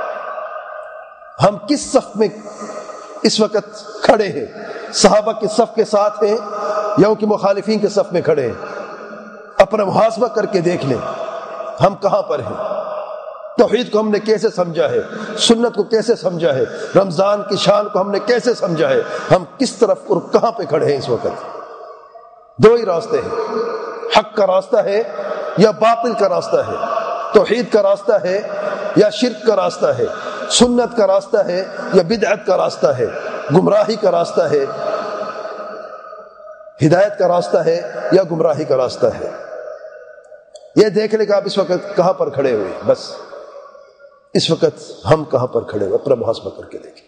ہم کس صف میں اس وقت کھڑے ہیں؟ صحابہ کے صف کے ساتھ ہیں یا ان کے مخالفین کے صف میں کھڑے ہیں؟ اپنا محاسبہ کر کے دیکھ لیں ہم کہاں پر ہیں۔ توحید کو ہم نے کیسے سمجھا ہے، سنت کو کیسے سمجھا ہے، رمضان کی شان کو ہم نے کیسے سمجھا ہے، ہم کس طرف اور کہاں پہ کھڑے ہیں اس وقت؟ دو ہی راستے ہیں، حق کا راستہ ہے یا باطل کا راستہ ہے، توحید کا راستہ ہے یا شرک کا راستہ ہے، سنت کا راستہ ہے یا بدعت کا راستہ ہے، گمراہی کا راستہ ہے، ہدایت کا راستہ ہے یا گمراہی کا راستہ ہے۔ یہ دیکھ لیں کہ آپ اس وقت کہاں پر کھڑے ہوئے، بس اس وقت ہم کہاں پر کھڑے ہوئے، اپنا محاسبہ کر کے دیکھیں۔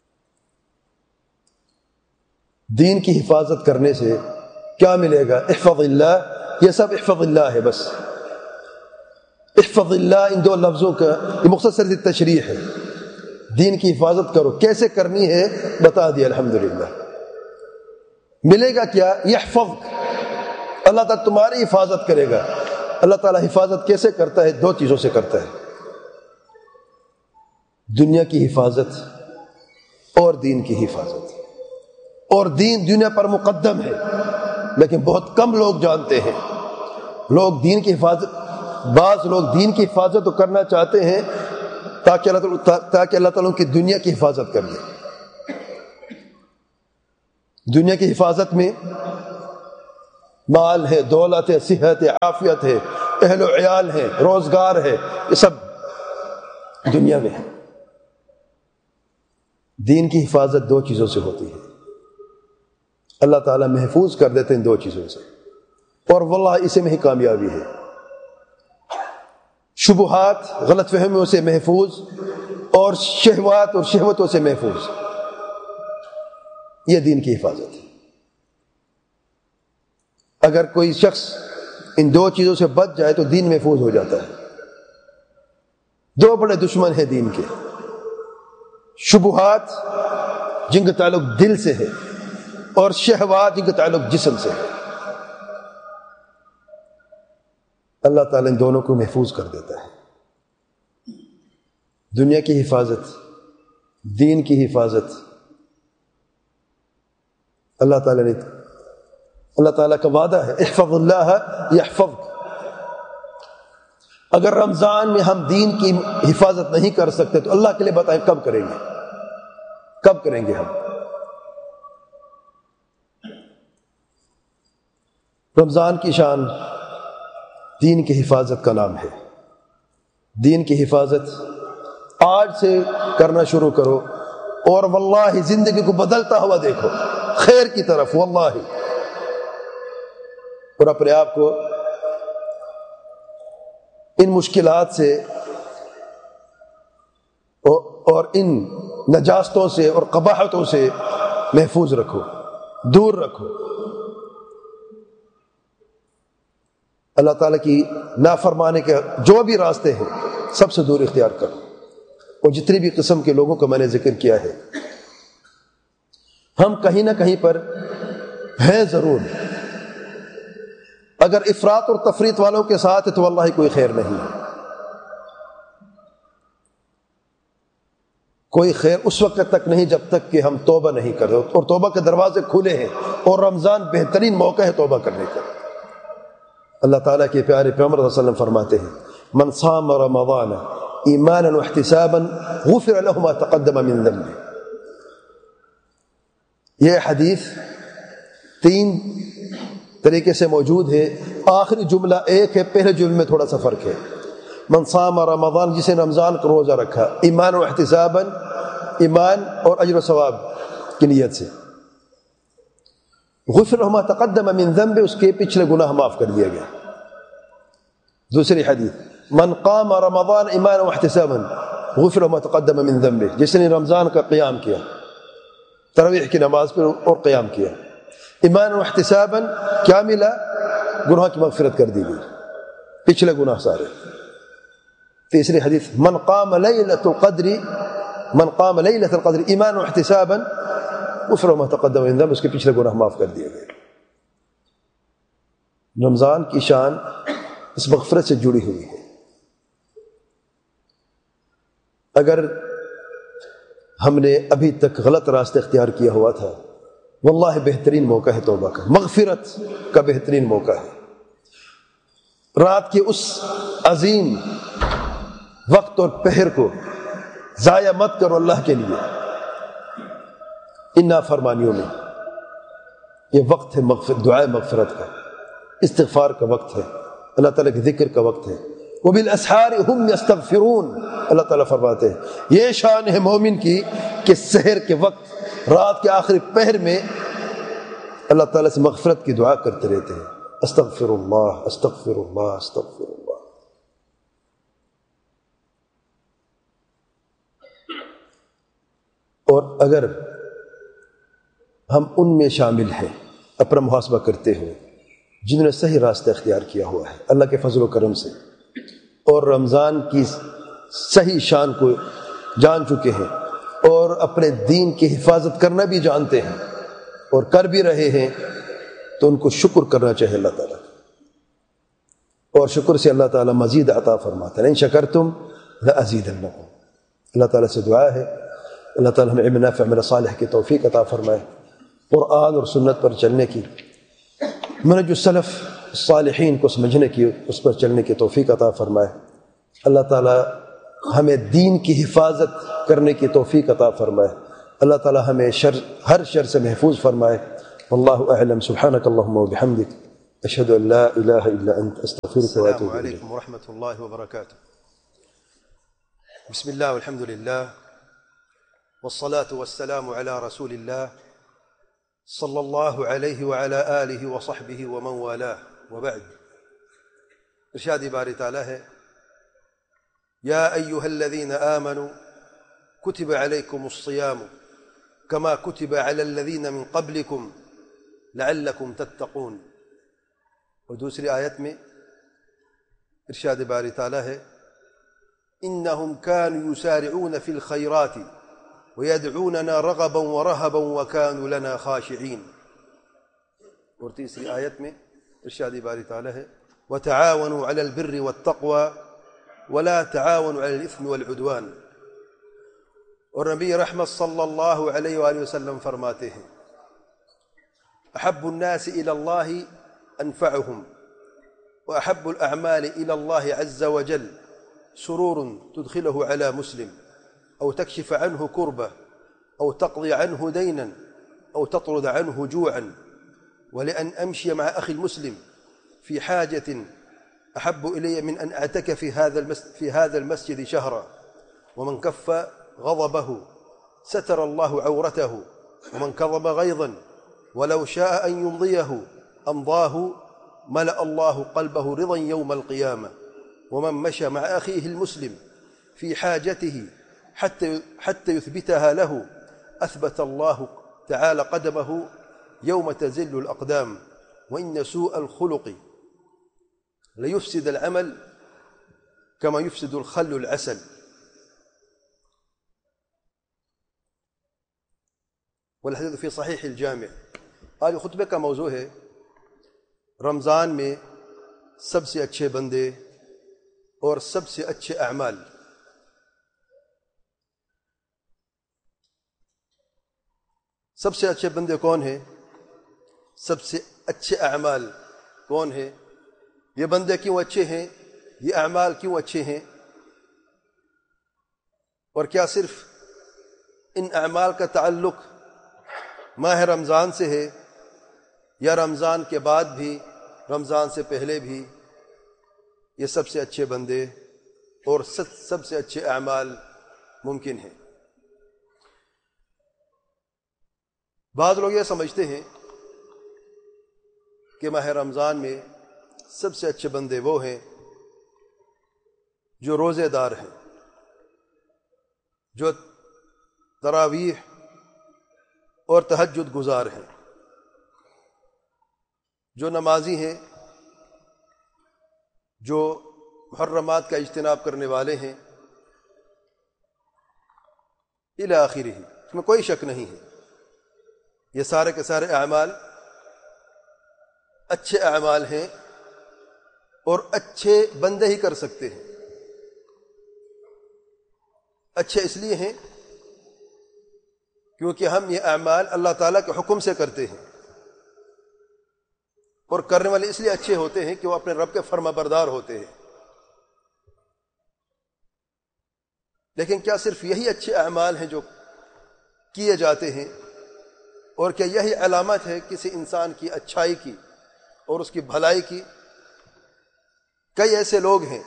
دین کی حفاظت کرنے سے کیا ملے گا؟ احفظ اللہ، یہ سب احفظ اللہ ہے، بس احفظ اللہ، ان دو لفظوں کا یہ مختصر سی تشریح ہے۔ دین کی حفاظت کرو، کیسے کرنی ہے بتا دیا الحمدللہ۔ ملے گا کیا؟ یحفظ، اللہ تعالیٰ تمہاری حفاظت کرے گا۔ اللہ تعالیٰ حفاظت کیسے کرتا ہے؟ دو چیزوں سے کرتا ہے، دنیا کی حفاظت اور دین کی حفاظت۔ اور دین دنیا پر مقدم ہے، لیکن بہت کم لوگ جانتے ہیں۔ لوگ دین کی حفاظت، بعض لوگ دین کی حفاظت تو کرنا چاہتے ہیں تاکہ اللہ تعالیٰ کی دنیا کی حفاظت کر لے۔ دنیا کی حفاظت میں مال ہے، دولت ہے، صحت ہے، عافیت ہے، اہل و عیال ہے، روزگار ہے، یہ سب دنیا میں ہے۔ دین کی حفاظت دو چیزوں سے ہوتی ہے، اللہ تعالیٰ محفوظ کر دیتے ہیں دو چیزوں سے، اور واللہ اسی میں ہی کامیابی ہے۔ شبہات، غلط فہمیوں سے محفوظ، اور شہوات اور شہوتوں سے محفوظ، یہ دین کی حفاظت ہے۔ اگر کوئی شخص ان دو چیزوں سے بچ جائے تو دین محفوظ ہو جاتا ہے۔ دو بڑے دشمن ہیں دین کے، شبہات جن کا تعلق دل سے ہے، اور شہوات جن کا تعلق جسم سے ہے۔ اللہ تعالیٰ ان دونوں کو محفوظ کر دیتا ہے۔ دنیا کی حفاظت، دین کی حفاظت، اللہ تعالیٰ کا وعدہ ہے، احفظ اللہ یحفظک۔ اگر رمضان میں ہم دین کی حفاظت نہیں کر سکتے تو اللہ کے لیے بتائیں کب کریں گے؟ کب کریں گے ہم؟ رمضان کی شان دین کی حفاظت کا نام ہے۔ دین کی حفاظت آج سے کرنا شروع کرو، اور واللہ زندگی کو بدلتا ہوا دیکھو خیر کی طرف، واللہ۔ اور اپنے آپ کو ان مشکلات سے اور ان نجاستوں سے اور قباحتوں سے محفوظ رکھو، دور رکھو۔ اللہ تعالیٰ کی نافرمانے کے جو بھی راستے ہیں سب سے دور اختیار کرو۔ اور جتنی بھی قسم کے لوگوں کا میں نے ذکر کیا ہے، ہم کہیں نہ کہیں پر ہیں ضرور۔ اگر افراط اور تفریط والوں کے ساتھ ہے تو واللہ کوئی خیر نہیں ہے۔ کوئی خیر اس وقت تک نہیں جب تک کہ ہم توبہ نہیں کریں، اور توبہ کے دروازے کھلے ہیں، اور رمضان بہترین موقع ہے توبہ کرنے کا۔ اللہ تعالیٰ کے پیارے پیغمبر صلی اللہ علیہ وسلم فرماتے ہیں، من صام رمضان ایمانا واحتسابا غفر له ما تقدم من ذنبه۔ یہ حدیث تین طریقے سے موجود ہے، آخری جملہ ایک ہے، پہلے جملے میں تھوڑا سا فرق ہے۔ من صام رمضان، جسے رمضان کا روزہ رکھا، ایمان و احتسابا، ایمان اور اجر و ثواب کی نیت سے، غفر له ما تقدم من ذنبه، اس کے پچھلے گناہ معاف کر دیا گیا۔ دوسری حدیث، من قام رمضان ایمانا واحتسابا غفر له ما تقدم من ذنبه، جس نے رمضان کا قیام کیا، تراویح کی نماز پر اور قیام کیا، ایمان و احتسابا، کیا ملا؟ گناہ کی مغفرت کر دی گئی، پچھلے گناہ سارے۔ تیسری حدیث، من قام لیلۃ القدر ایمان و احتسابا غفر له ما تقدم من ذنبه، اس کے پچھلے گناہ معاف کر دیے گئے۔ رمضان کی شان اس مغفرت سے جڑی ہوئی ہے۔ اگر ہم نے ابھی تک غلط راستہ اختیار کیا ہوا تھا، واللہ بہترین موقع ہے توبہ کا، مغفرت کا بہترین موقع ہے۔ رات کے اس عظیم وقت اور پہر کو ضائع مت کرو اللہ کے لیے ان نافرمانیوں میں۔ یہ وقت ہے دعائے مغفرت کا، استغفار کا وقت ہے، اللہ تعالیٰ کے ذکر کا وقت ہے۔ وبالاسحار هم يستغفرون، اللہ تعالیٰ فرماتے ہیں یہ شان ہے مومن کی کہ سحر کے وقت، رات کے آخری پہر میں اللہ تعالیٰ سے مغفرت کی دعا کرتے رہتے ہیں، استغفر اللہ استغفر اللہ استغفر اللہ۔ اور اگر ہم ان میں شامل ہیں، اپنا محاسبہ کرتے ہوئے، جنہوں نے صحیح راستہ اختیار کیا ہوا ہے اللہ کے فضل و کرم سے، اور رمضان کی صحیح شان کو جان چکے ہیں، اور اپنے دین کی حفاظت کرنا بھی جانتے ہیں اور کر بھی رہے ہیں، تو ان کو شکر کرنا چاہیے اللہ تعالیٰ، اور شکر سے اللہ تعالیٰ مزید عطا فرماتا ہے۔ ان شکرتم لازیدنکم، اللہ تعالیٰ سے دعا ہے اللہ تعالیٰ ہمیں علم نافع عمل صالح کی توفیق عطا فرمائے، قرآن اور سنت پر چلنے کی، منہج السلف الصالحین کو سمجھنے کی، اس پر چلنے کی توفیق عطا فرمائے۔ اللہ تعالیٰ ہمیں دین کی حفاظت کرنے کی توفیق عطا فرمائے، اللہ تعالیٰ ہمیں ہر شر سے محفوظ فرمائے۔ واللہ اعلم، سبحانک اللہم وبحمدک، اشہد ان لا الہ الا انت، استغفرک واتوب الیک۔ السلام علیکم ورحمۃ اللہ وبرکاتہ۔ بسم اللہ والحمد للہ والصلاة والسلام على رسول الله صلى الله عليه وعلى آله وصحبه ومن والاه وبعد. ارشاد باری تعالیٰ ہے یا ایہا الذین آمنوا کتب علیکم الصیام کما کتب علی الذین من قبلکم لعلکم تتقون. اور دوسری آیت میں ارشاد باری تعالیٰ ہے انہم كانوا يسارعون في الخيرات ويدعوننا رغبا ورهبا وكانوا لنا خاشعين. اور تیسری آیت میں ارشاد باری تعالیٰ ہے وتعاونوا على البر والتقوى ولا تعاونوا على الإثم والعدوان. اور نبی رحمت صلی اللہ علیہ وآلہ وسلم فرماتے ہیں احب الناس الى اللہ انفعهم واحب الاعمال الى اللہ عز وجل سرور تدخله على مسلم او تكشف عنه كربة او تقضي عنه دينا او تطرد عنه جوعا ولأن امشي مع اخي المسلم في حاجة احب الي من ان اعتكف في هذا المسجد شهرا ومن كف غضبه ستر الله عورته ومن كظم غيظا ولو شاء أن يمضيه أمضاه ملأ الله قلبه رضا يوم القيامة ومن مشى مع أخيه المسلم في حاجته حتى يثبتها له أثبت الله تعالى قدمه يوم تزل الأقدام وإن سوء الخلق ليفسد العمل كما يفسد الخل العسل. والحدیث فی صحیح الجامع. آج خطبے کا موضوع ہے رمضان میں سب سے اچھے بندے اور سب سے اچھے اعمال. سب سے اچھے بندے کون ہیں؟ سب سے اچھے اعمال کون ہیں؟ یہ بندے کیوں اچھے ہیں؟ یہ اعمال کیوں اچھے ہیں؟ اور کیا صرف ان اعمال کا تعلق ماہ رمضان سے ہے یا رمضان کے بعد بھی، رمضان سے پہلے بھی یہ سب سے اچھے بندے اور سب سے اچھے اعمال ممکن ہیں؟ بعض لوگ یہ سمجھتے ہیں کہ ماہ رمضان میں سب سے اچھے بندے وہ ہیں جو روزے دار ہیں، جو تراویح اور تہجد گزار ہیں، جو نمازی ہیں، جو محرمات کا اجتناب کرنے والے ہیں الی آخرہ. اس میں کوئی شک نہیں ہے یہ سارے کے سارے اعمال اچھے اعمال ہیں اور اچھے بندے ہی کر سکتے ہیں. اچھے اس لیے ہیں کیونکہ ہم یہ اعمال اللہ تعالیٰ کے حکم سے کرتے ہیں، اور کرنے والے اس لیے اچھے ہوتے ہیں کہ وہ اپنے رب کے فرما بردار ہوتے ہیں. لیکن کیا صرف یہی اچھے اعمال ہیں جو کیے جاتے ہیں، اور کیا یہی علامت ہے کسی انسان کی اچھائی کی اور اس کی بھلائی کی؟ کئی ایسے لوگ ہیں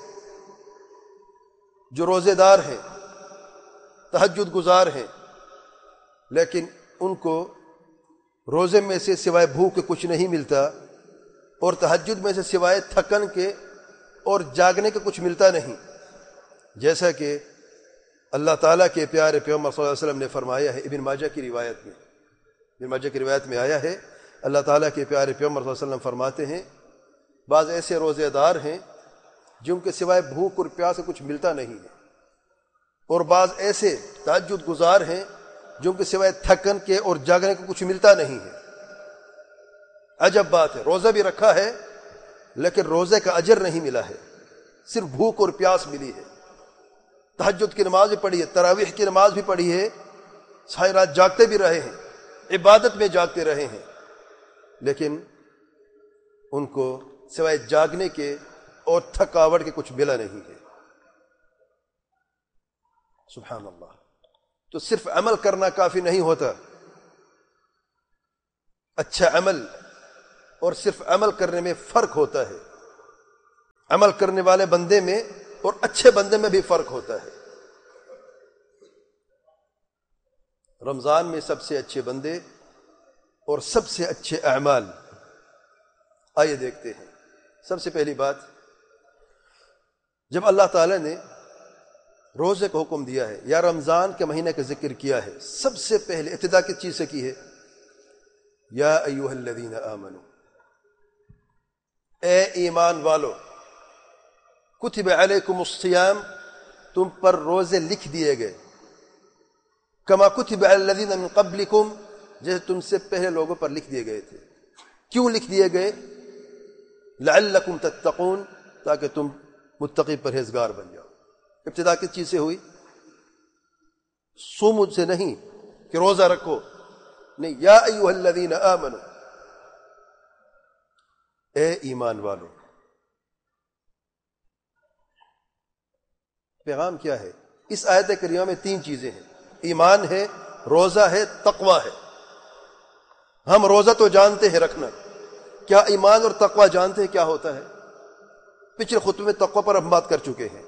جو روزے دار ہیں، تہجد گزار ہیں، لیکن ان کو روزے میں سے سوائے بھوک کے کچھ نہیں ملتا، اور تہجد میں سے سوائے تھکن کے اور جاگنے کے کچھ ملتا نہیں. جیسا کہ اللہ تعالیٰ کے پیارے پیغمبر صلی اللہ علیہ وسلم نے فرمایا ہے ابن ماجہ کی روایت میں. ابن ماجہ کی روایت میں آیا ہے اللہ تعالیٰ کے پیارے پیغمبر صلی اللہ علیہ وسلم فرماتے ہیں بعض ایسے روزے دار ہیں جن کے سوائے بھوک اور پیاس سے کچھ ملتا نہیں ہے، اور بعض ایسے تہجد گزار ہیں جو کہ سوائے تھکن کے اور جاگنے کو کچھ ملتا نہیں ہے. عجب بات ہے، روزہ بھی رکھا ہے لیکن روزے کا اجر نہیں ملا ہے، صرف بھوک اور پیاس ملی ہے. تہجد کی نماز بھی پڑھی ہے، تراویح کی نماز بھی پڑھی ہے، ساری رات جاگتے بھی رہے ہیں، عبادت میں جاگتے رہے ہیں، لیکن ان کو سوائے جاگنے کے اور تھکاوٹ کے کچھ ملا نہیں ہے. سبحان اللہ. تو صرف عمل کرنا کافی نہیں ہوتا. اچھا عمل اور صرف عمل کرنے میں فرق ہوتا ہے. عمل کرنے والے بندے میں اور اچھے بندے میں بھی فرق ہوتا ہے. رمضان میں سب سے اچھے بندے اور سب سے اچھے اعمال، آئیے دیکھتے ہیں۔ سب سے پہلی بات، جب اللہ تعالیٰ نے روزے کو حکم دیا ہے یا رمضان کے مہینے کا ذکر کیا ہے، سب سے پہلے ابتدا کس چیز سے کی ہے؟ یا ایھا الذین آمنو، اے ایمان والو، کتب علیکم الصیام، تم پر روزے لکھ دیے گئے، کما کتب علی الذین من قبلکم، جیسے تم سے پہلے لوگوں پر لکھ دیے گئے تھے۔ کیوں لکھ دیے گئے؟ لعلکم تتقون، تاکہ تم متقی پرہیزگار بن جاؤ۔ ابتدا کس چیز سے ہوئی؟ صوم سے نہیں کہ روزہ رکھو، نہیں، یا ایھا الذین آمنو، اے ایمان والو۔ پیغام کیا ہے؟ اس آیت کریمہ میں 3 چیزیں ہیں، ایمان ہے، روزہ ہے، تقوی ہے۔ ہم روزہ تو جانتے ہیں رکھنا، کیا ایمان اور تقوی جانتے ہیں کیا ہوتا ہے؟ پچھلے خطبے میں تقوی پر ہم بات کر چکے ہیں،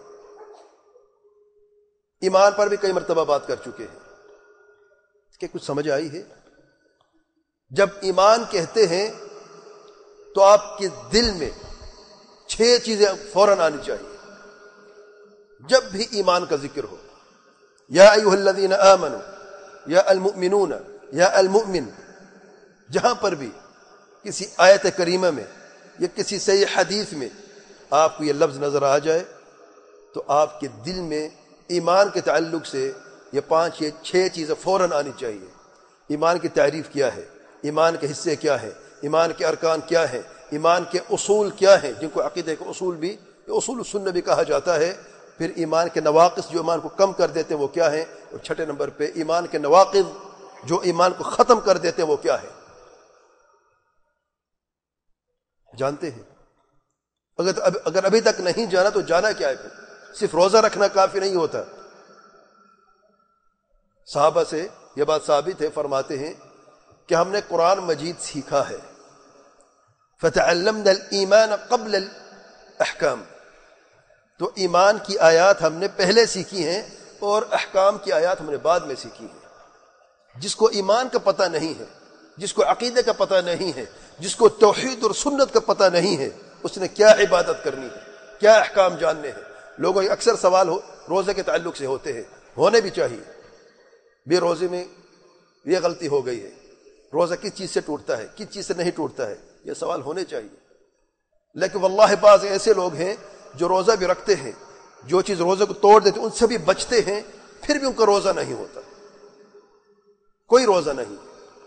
ایمان پر بھی کئی مرتبہ بات کر چکے ہیں۔ کہ کچھ سمجھ آئی ہے؟ جب ایمان کہتے ہیں تو آپ کے دل میں 6 چیزیں فوراً آنی چاہیے جب بھی ایمان کا ذکر ہو۔ یا ایھا الذین آمنو، یا المؤمنون، یا المؤمن، جہاں پر بھی کسی آیت کریمہ میں یا کسی صحیح حدیث میں آپ کو یہ لفظ نظر آ جائے تو آپ کے دل میں ایمان کے تعلق سے یہ 5 یا 6 چیزیں فوراً آنی چاہیے۔ ایمان کی تعریف کیا ہے، ایمان کے حصے کیا ہیں، ایمان کے ارکان کیا ہیں، ایمان کے اصول کیا ہیں، جن کو عقیدے کے اصول بھی، اصول السنہ بھی کہا جاتا ہے۔ پھر ایمان کے نواقص جو ایمان کو کم کر دیتے ہیں وہ کیا ہیں، اور 6 نمبر پہ ایمان کے نواقض جو ایمان کو ختم کر دیتے ہیں وہ کیا ہے، جانتے ہیں؟ اگر ابھی تک نہیں جانا تو جانا کیا ہے؟ پھر صرف روزہ رکھنا کافی نہیں ہوتا۔ صحابہ سے یہ بات ثابت ہے، فرماتے ہیں کہ ہم نے قرآن مجید سیکھا ہے، فتعلمنا الایمان قبل الاحکام، تو ایمان کی آیات ہم نے پہلے سیکھی ہیں اور احکام کی آیات ہم نے بعد میں سیکھی ہیں۔ جس کو ایمان کا پتہ نہیں ہے، جس کو عقیدے کا پتہ نہیں ہے، جس کو توحید اور سنت کا پتہ نہیں ہے، اس نے کیا عبادت کرنی ہے، کیا احکام جاننے ہیں؟ لوگوں کے اکثر سوال روزے کے تعلق سے ہوتے ہیں، ہونے بھی چاہیے۔ بے روزے میں یہ غلطی ہو گئی ہے، روزہ کس چیز سے ٹوٹتا ہے، کس چیز سے نہیں ٹوٹتا ہے، یہ سوال ہونے چاہیے۔ لیکن واللہ بعض ایسے لوگ ہیں جو روزہ بھی رکھتے ہیں، جو چیز روزے کو توڑ دیتے ان سے بھی بچتے ہیں، پھر بھی ان کا روزہ نہیں ہوتا، کوئی روزہ نہیں۔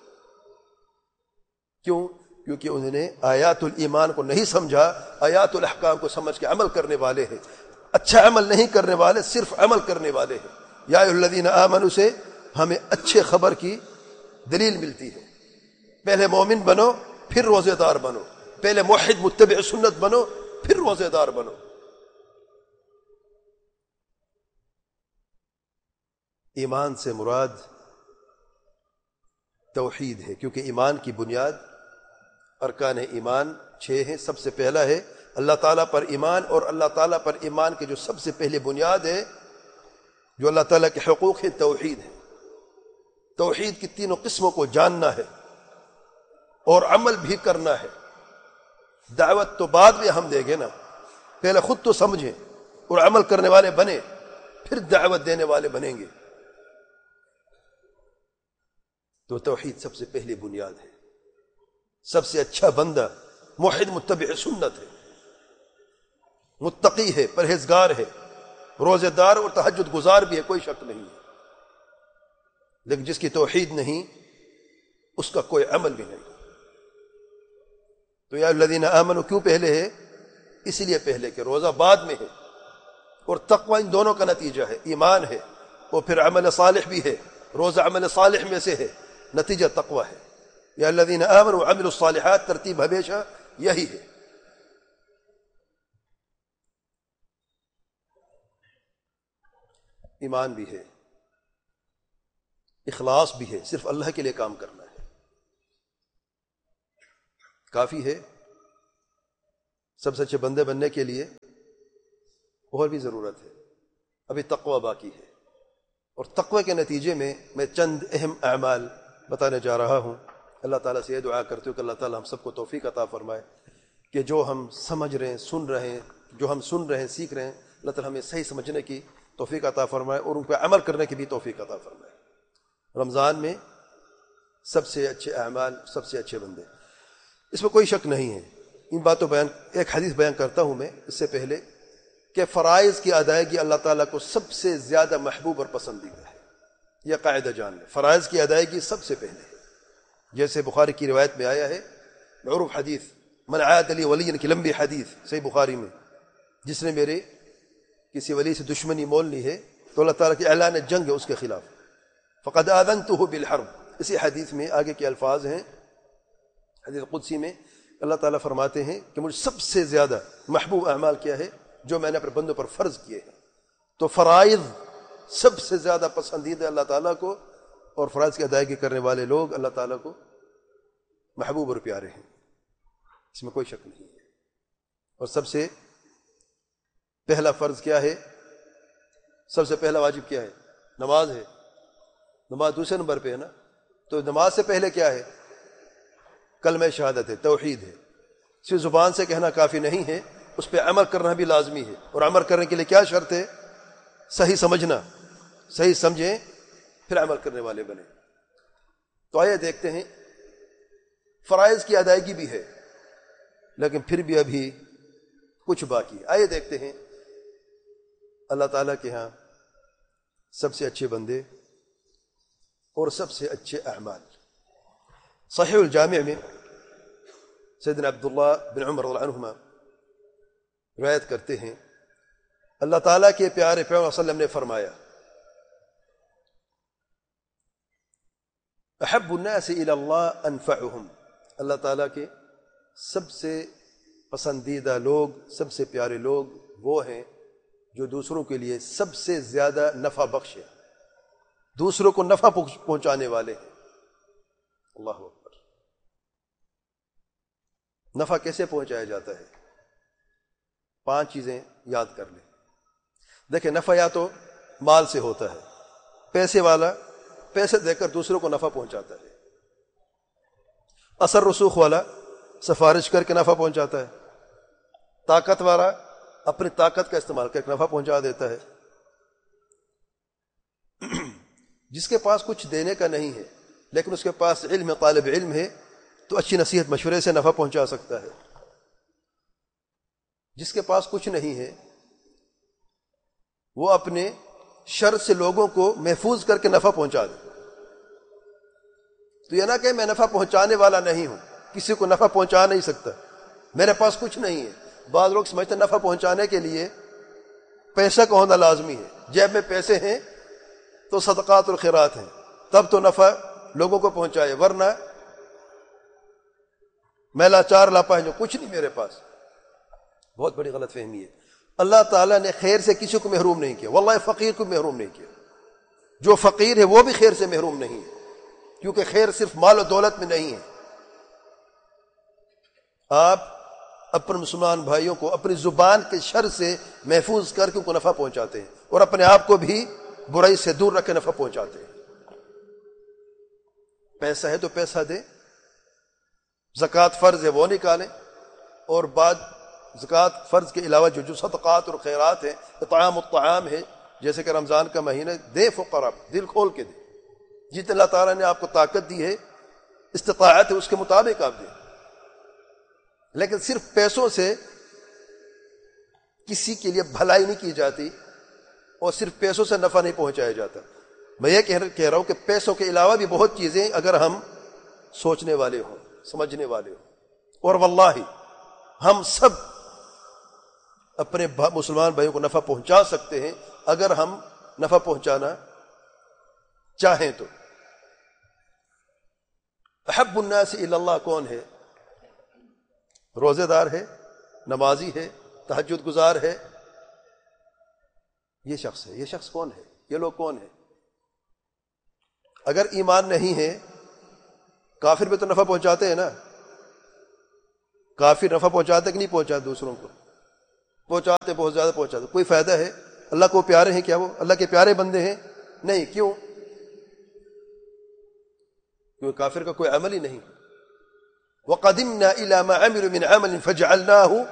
کیوں؟ کیونکہ انہوں نے آیات الایمان کو نہیں سمجھا، آیات الاحکام کو سمجھ کے عمل کرنے والے ہیں۔ اچھا عمل نہیں کرنے والے، صرف عمل کرنے والے ہیں۔ یا ایھا الذین آمنوا سے ہمیں اچھے خبر کی دلیل ملتی ہے۔ پہلے مومن بنو، پھر روزے دار بنو، پہلے موحد متبع سنت بنو، پھر روزے دار بنو۔ ایمان سے مراد توحید ہے، کیونکہ ایمان کی بنیاد، ارکان ایمان 6 ہیں۔ سب سے پہلا ہے اللہ تعالیٰ پر ایمان، اور اللہ تعالیٰ پر ایمان کے جو سب سے پہلے بنیاد ہے، جو اللہ تعالیٰ کے حقوق ہے، توحید ہے۔ توحید کی 3 قسموں کو جاننا ہے اور عمل بھی کرنا ہے۔ دعوت تو بعد میں ہم دیں گے نا، پہلے خود تو سمجھیں اور عمل کرنے والے بنے، پھر دعوت دینے والے بنیں گے۔ تو توحید سب سے پہلی بنیاد ہے۔ سب سے اچھا بندہ موحد متبع سنت ہے، متقی ہے، پرہیزگار ہے، روزے دار اور تہجد گزار بھی ہے، کوئی شک نہیں ہے۔ لیکن جس کی توحید نہیں، اس کا کوئی عمل بھی نہیں۔ تو یا الذین آمنوا کیوں پہلے ہے؟ اس لیے پہلے کہ روزہ بعد میں ہے، اور تقوی ان دونوں کا نتیجہ ہے۔ ایمان ہے اور پھر عمل صالح بھی ہے، روزہ عمل صالح میں سے ہے، نتیجہ تقوی ہے۔ یا الذین آمنوا وعملوا الصالحات، ترتیب ہمیشہ یہی ہے۔ ایمان بھی ہے، اخلاص بھی ہے، صرف اللہ کے لیے کام کرنا ہے، کافی ہے۔ سب سے اچھے بندے بننے کے لیے اور بھی ضرورت ہے، ابھی تقوی باقی ہے، اور تقوی کے نتیجے میں چند اہم اعمال بتانے جا رہا ہوں. اللہ تعالیٰ سے یہ دعا کرتے ہو کہ اللہ تعالیٰ ہم سب کو توفیق عطا فرمائے کہ جو ہم سمجھ رہے ہیں، سن رہے ہیں، جو ہم سن رہے ہیں، سیکھ رہے ہیں، اللہ تعالیٰ ہمیں صحیح سمجھنے کی توفیق عطا فرمائے اور ان پہ عمل کرنے کی بھی توفیق عطا فرمائے. رمضان میں سب سے اچھے اعمال، سب سے اچھے بندے، اس میں کوئی شک نہیں ہے. ان باتوں ایک حدیث بیان کرتا ہوں میں اس سے پہلے کہ فرائض کی ادائیگی اللہ تعالیٰ کو سب سے زیادہ محبوب اور پسندیدہ ہے. یہ قاعدہ جان لیں، فرائض کی ادائیگی سب سے پہلے ہے. جیسے بخاری کی روایت میں آیا ہے، معروف حدیث، من عاد لی ولی کی لمبی حدیث صحیح بخاری میں، جس نے میرے کسی ولی سے دشمنی مول لی ہے تو اللہ تعالیٰ کی اعلان جنگ ہے اس کے خلاف، فقد آذنتہ بالحرب. اسی حدیث میں آگے کے الفاظ ہیں، حدیث قدسی میں اللہ تعالیٰ فرماتے ہیں کہ مجھے سب سے زیادہ محبوب اعمال کیا ہے جو میں نے اپنے بندوں پر فرض کیے ہیں. تو فرائض سب سے زیادہ پسندیدہ اللہ تعالیٰ کو، اور فرائض کی ادائیگی کرنے والے لوگ اللہ تعالیٰ کو محبوب اور پیارے ہیں، اس میں کوئی شک نہیں ہے. اور سب سے پہلا فرض کیا ہے؟ سب سے پہلا واجب کیا ہے؟ نماز ہے. نماز دوسرے نمبر پہ ہے نا. تو نماز سے پہلے کیا ہے؟ کلمہ شہادت ہے، توحید ہے. صرف زبان سے کہنا کافی نہیں ہے، اس پہ عمل کرنا بھی لازمی ہے. اور عمل کرنے کے لیے کیا شرط ہے؟ صحیح سمجھنا، صحیح سمجھیں پھر عمل کرنے والے بنے. تو آئیے دیکھتے ہیں، فرائض کی ادائیگی بھی ہے لیکن پھر بھی ابھی کچھ باقی ہے. آئیے دیکھتے ہیں اللہ تعالیٰ کے ہاں سب سے اچھے بندے اور سب سے اچھے اعمال. صحیح الجامع میں سیدنا عبداللہ بن عمر رضی اللہ عنہما روایت کرتے ہیں، اللہ تعالیٰ کے پیارے پیغمبر صلی اللہ علیہ وسلم نے فرمایا، احب الناس الی اللہ انفعهم. اللہ تعالیٰ کے سب سے پسندیدہ لوگ، سب سے پیارے لوگ وہ ہیں جو دوسروں کے لیے سب سے زیادہ نفع بخش ہے، دوسروں کو نفع پہنچانے والے ہیں. اللہ اکبر. نفع کیسے پہنچایا جاتا ہے؟ 5 چیزیں یاد کر لیں. دیکھیں، نفع یا تو مال سے ہوتا ہے، پیسے والا پیسے دے کر دوسروں کو نفع پہنچاتا ہے. اثر رسوخ والا سفارش کر کے نفع پہنچاتا ہے. طاقت والا اپنی طاقت کا استعمال کر کے نفع پہنچا دیتا ہے. جس کے پاس کچھ دینے کا نہیں ہے لیکن اس کے پاس علم، طالب علم ہے، تو اچھی نصیحت مشورے سے نفع پہنچا سکتا ہے. جس کے پاس کچھ نہیں ہے وہ اپنے شر سے لوگوں کو محفوظ کر کے نفع پہنچا دے. تو یہ نہ کہ میں نفع پہنچانے والا نہیں ہوں، کسی کو نفع پہنچا نہیں سکتا، میرے پاس کچھ نہیں ہے. بعض لوگ سمجھتے ہیں نفع پہنچانے کے لیے پیسہ کا ہونا لازمی ہے. جیب میں پیسے ہیں تو صدقات اور خیرات ہیں، تب تو نفع لوگوں کو پہنچائے، ورنہ میں لاچار لاپا جو کچھ نہیں میرے پاس. بہت بڑی غلط فہمی ہے. اللہ تعالیٰ نے خیر سے کسی کو محروم نہیں کیا، واللہ فقیر کو محروم نہیں کیا. جو فقیر ہے وہ بھی خیر سے محروم نہیں ہے، کیونکہ خیر صرف مال و دولت میں نہیں ہے. آپ اپنے مسلمان بھائیوں کو اپنی زبان کے شر سے محفوظ کر کے ان کو نفع پہنچاتے ہیں، اور اپنے آپ کو بھی برائی سے دور رکھ کے نفع پہنچاتے ہیں. پیسہ ہے تو پیسہ دیں، زکوٰۃ فرض ہے وہ نکالیں، اور بعد زکوٰۃ فرض کے علاوہ جو صدقات اور خیرات ہیں، اطعام الطعام ہے، جیسے کہ رمضان کا مہینہ، دے فقراء، دل کھول کے دیں. جتنے اللہ تعالیٰ نے آپ کو طاقت دی ہے، استطاعت ہے، اس کے مطابق آپ دیں. لیکن صرف پیسوں سے کسی کے لیے بھلائی نہیں کی جاتی، اور صرف پیسوں سے نفع نہیں پہنچایا جاتا. میں یہ کہہ رہا ہوں کہ پیسوں کے علاوہ بھی بہت چیزیں اگر ہم سوچنے والے ہوں، سمجھنے والے ہوں، اور واللہ ہم سب اپنے مسلمان بھائیوں کو نفع پہنچا سکتے ہیں اگر ہم نفع پہنچانا چاہیں تو. احب الناس الی اللہ کون ہے؟ روزے دار ہے، نمازی ہے، تہجد گزار ہے، یہ شخص ہے. یہ شخص کون ہے؟ یہ لوگ کون ہیں؟ اگر ایمان نہیں ہے، کافر بھی تو نفع پہنچاتے ہیں نا. کافر نفع پہنچاتے کہ نہیں پہنچاتے؟ دوسروں کو پہنچاتے، بہت زیادہ پہنچاتے. کوئی فائدہ ہے؟ اللہ کو پیارے ہیں کیا؟ وہ اللہ کے پیارے بندے ہیں، نہیں، کیوں؟ کیوں کافر کا کوئی عمل ہی نہیں. وَقَدِمْنَا إِلَى مَا عَمِلُوا مِنْ عَمَلٍ فَجَعَلْنَاهُ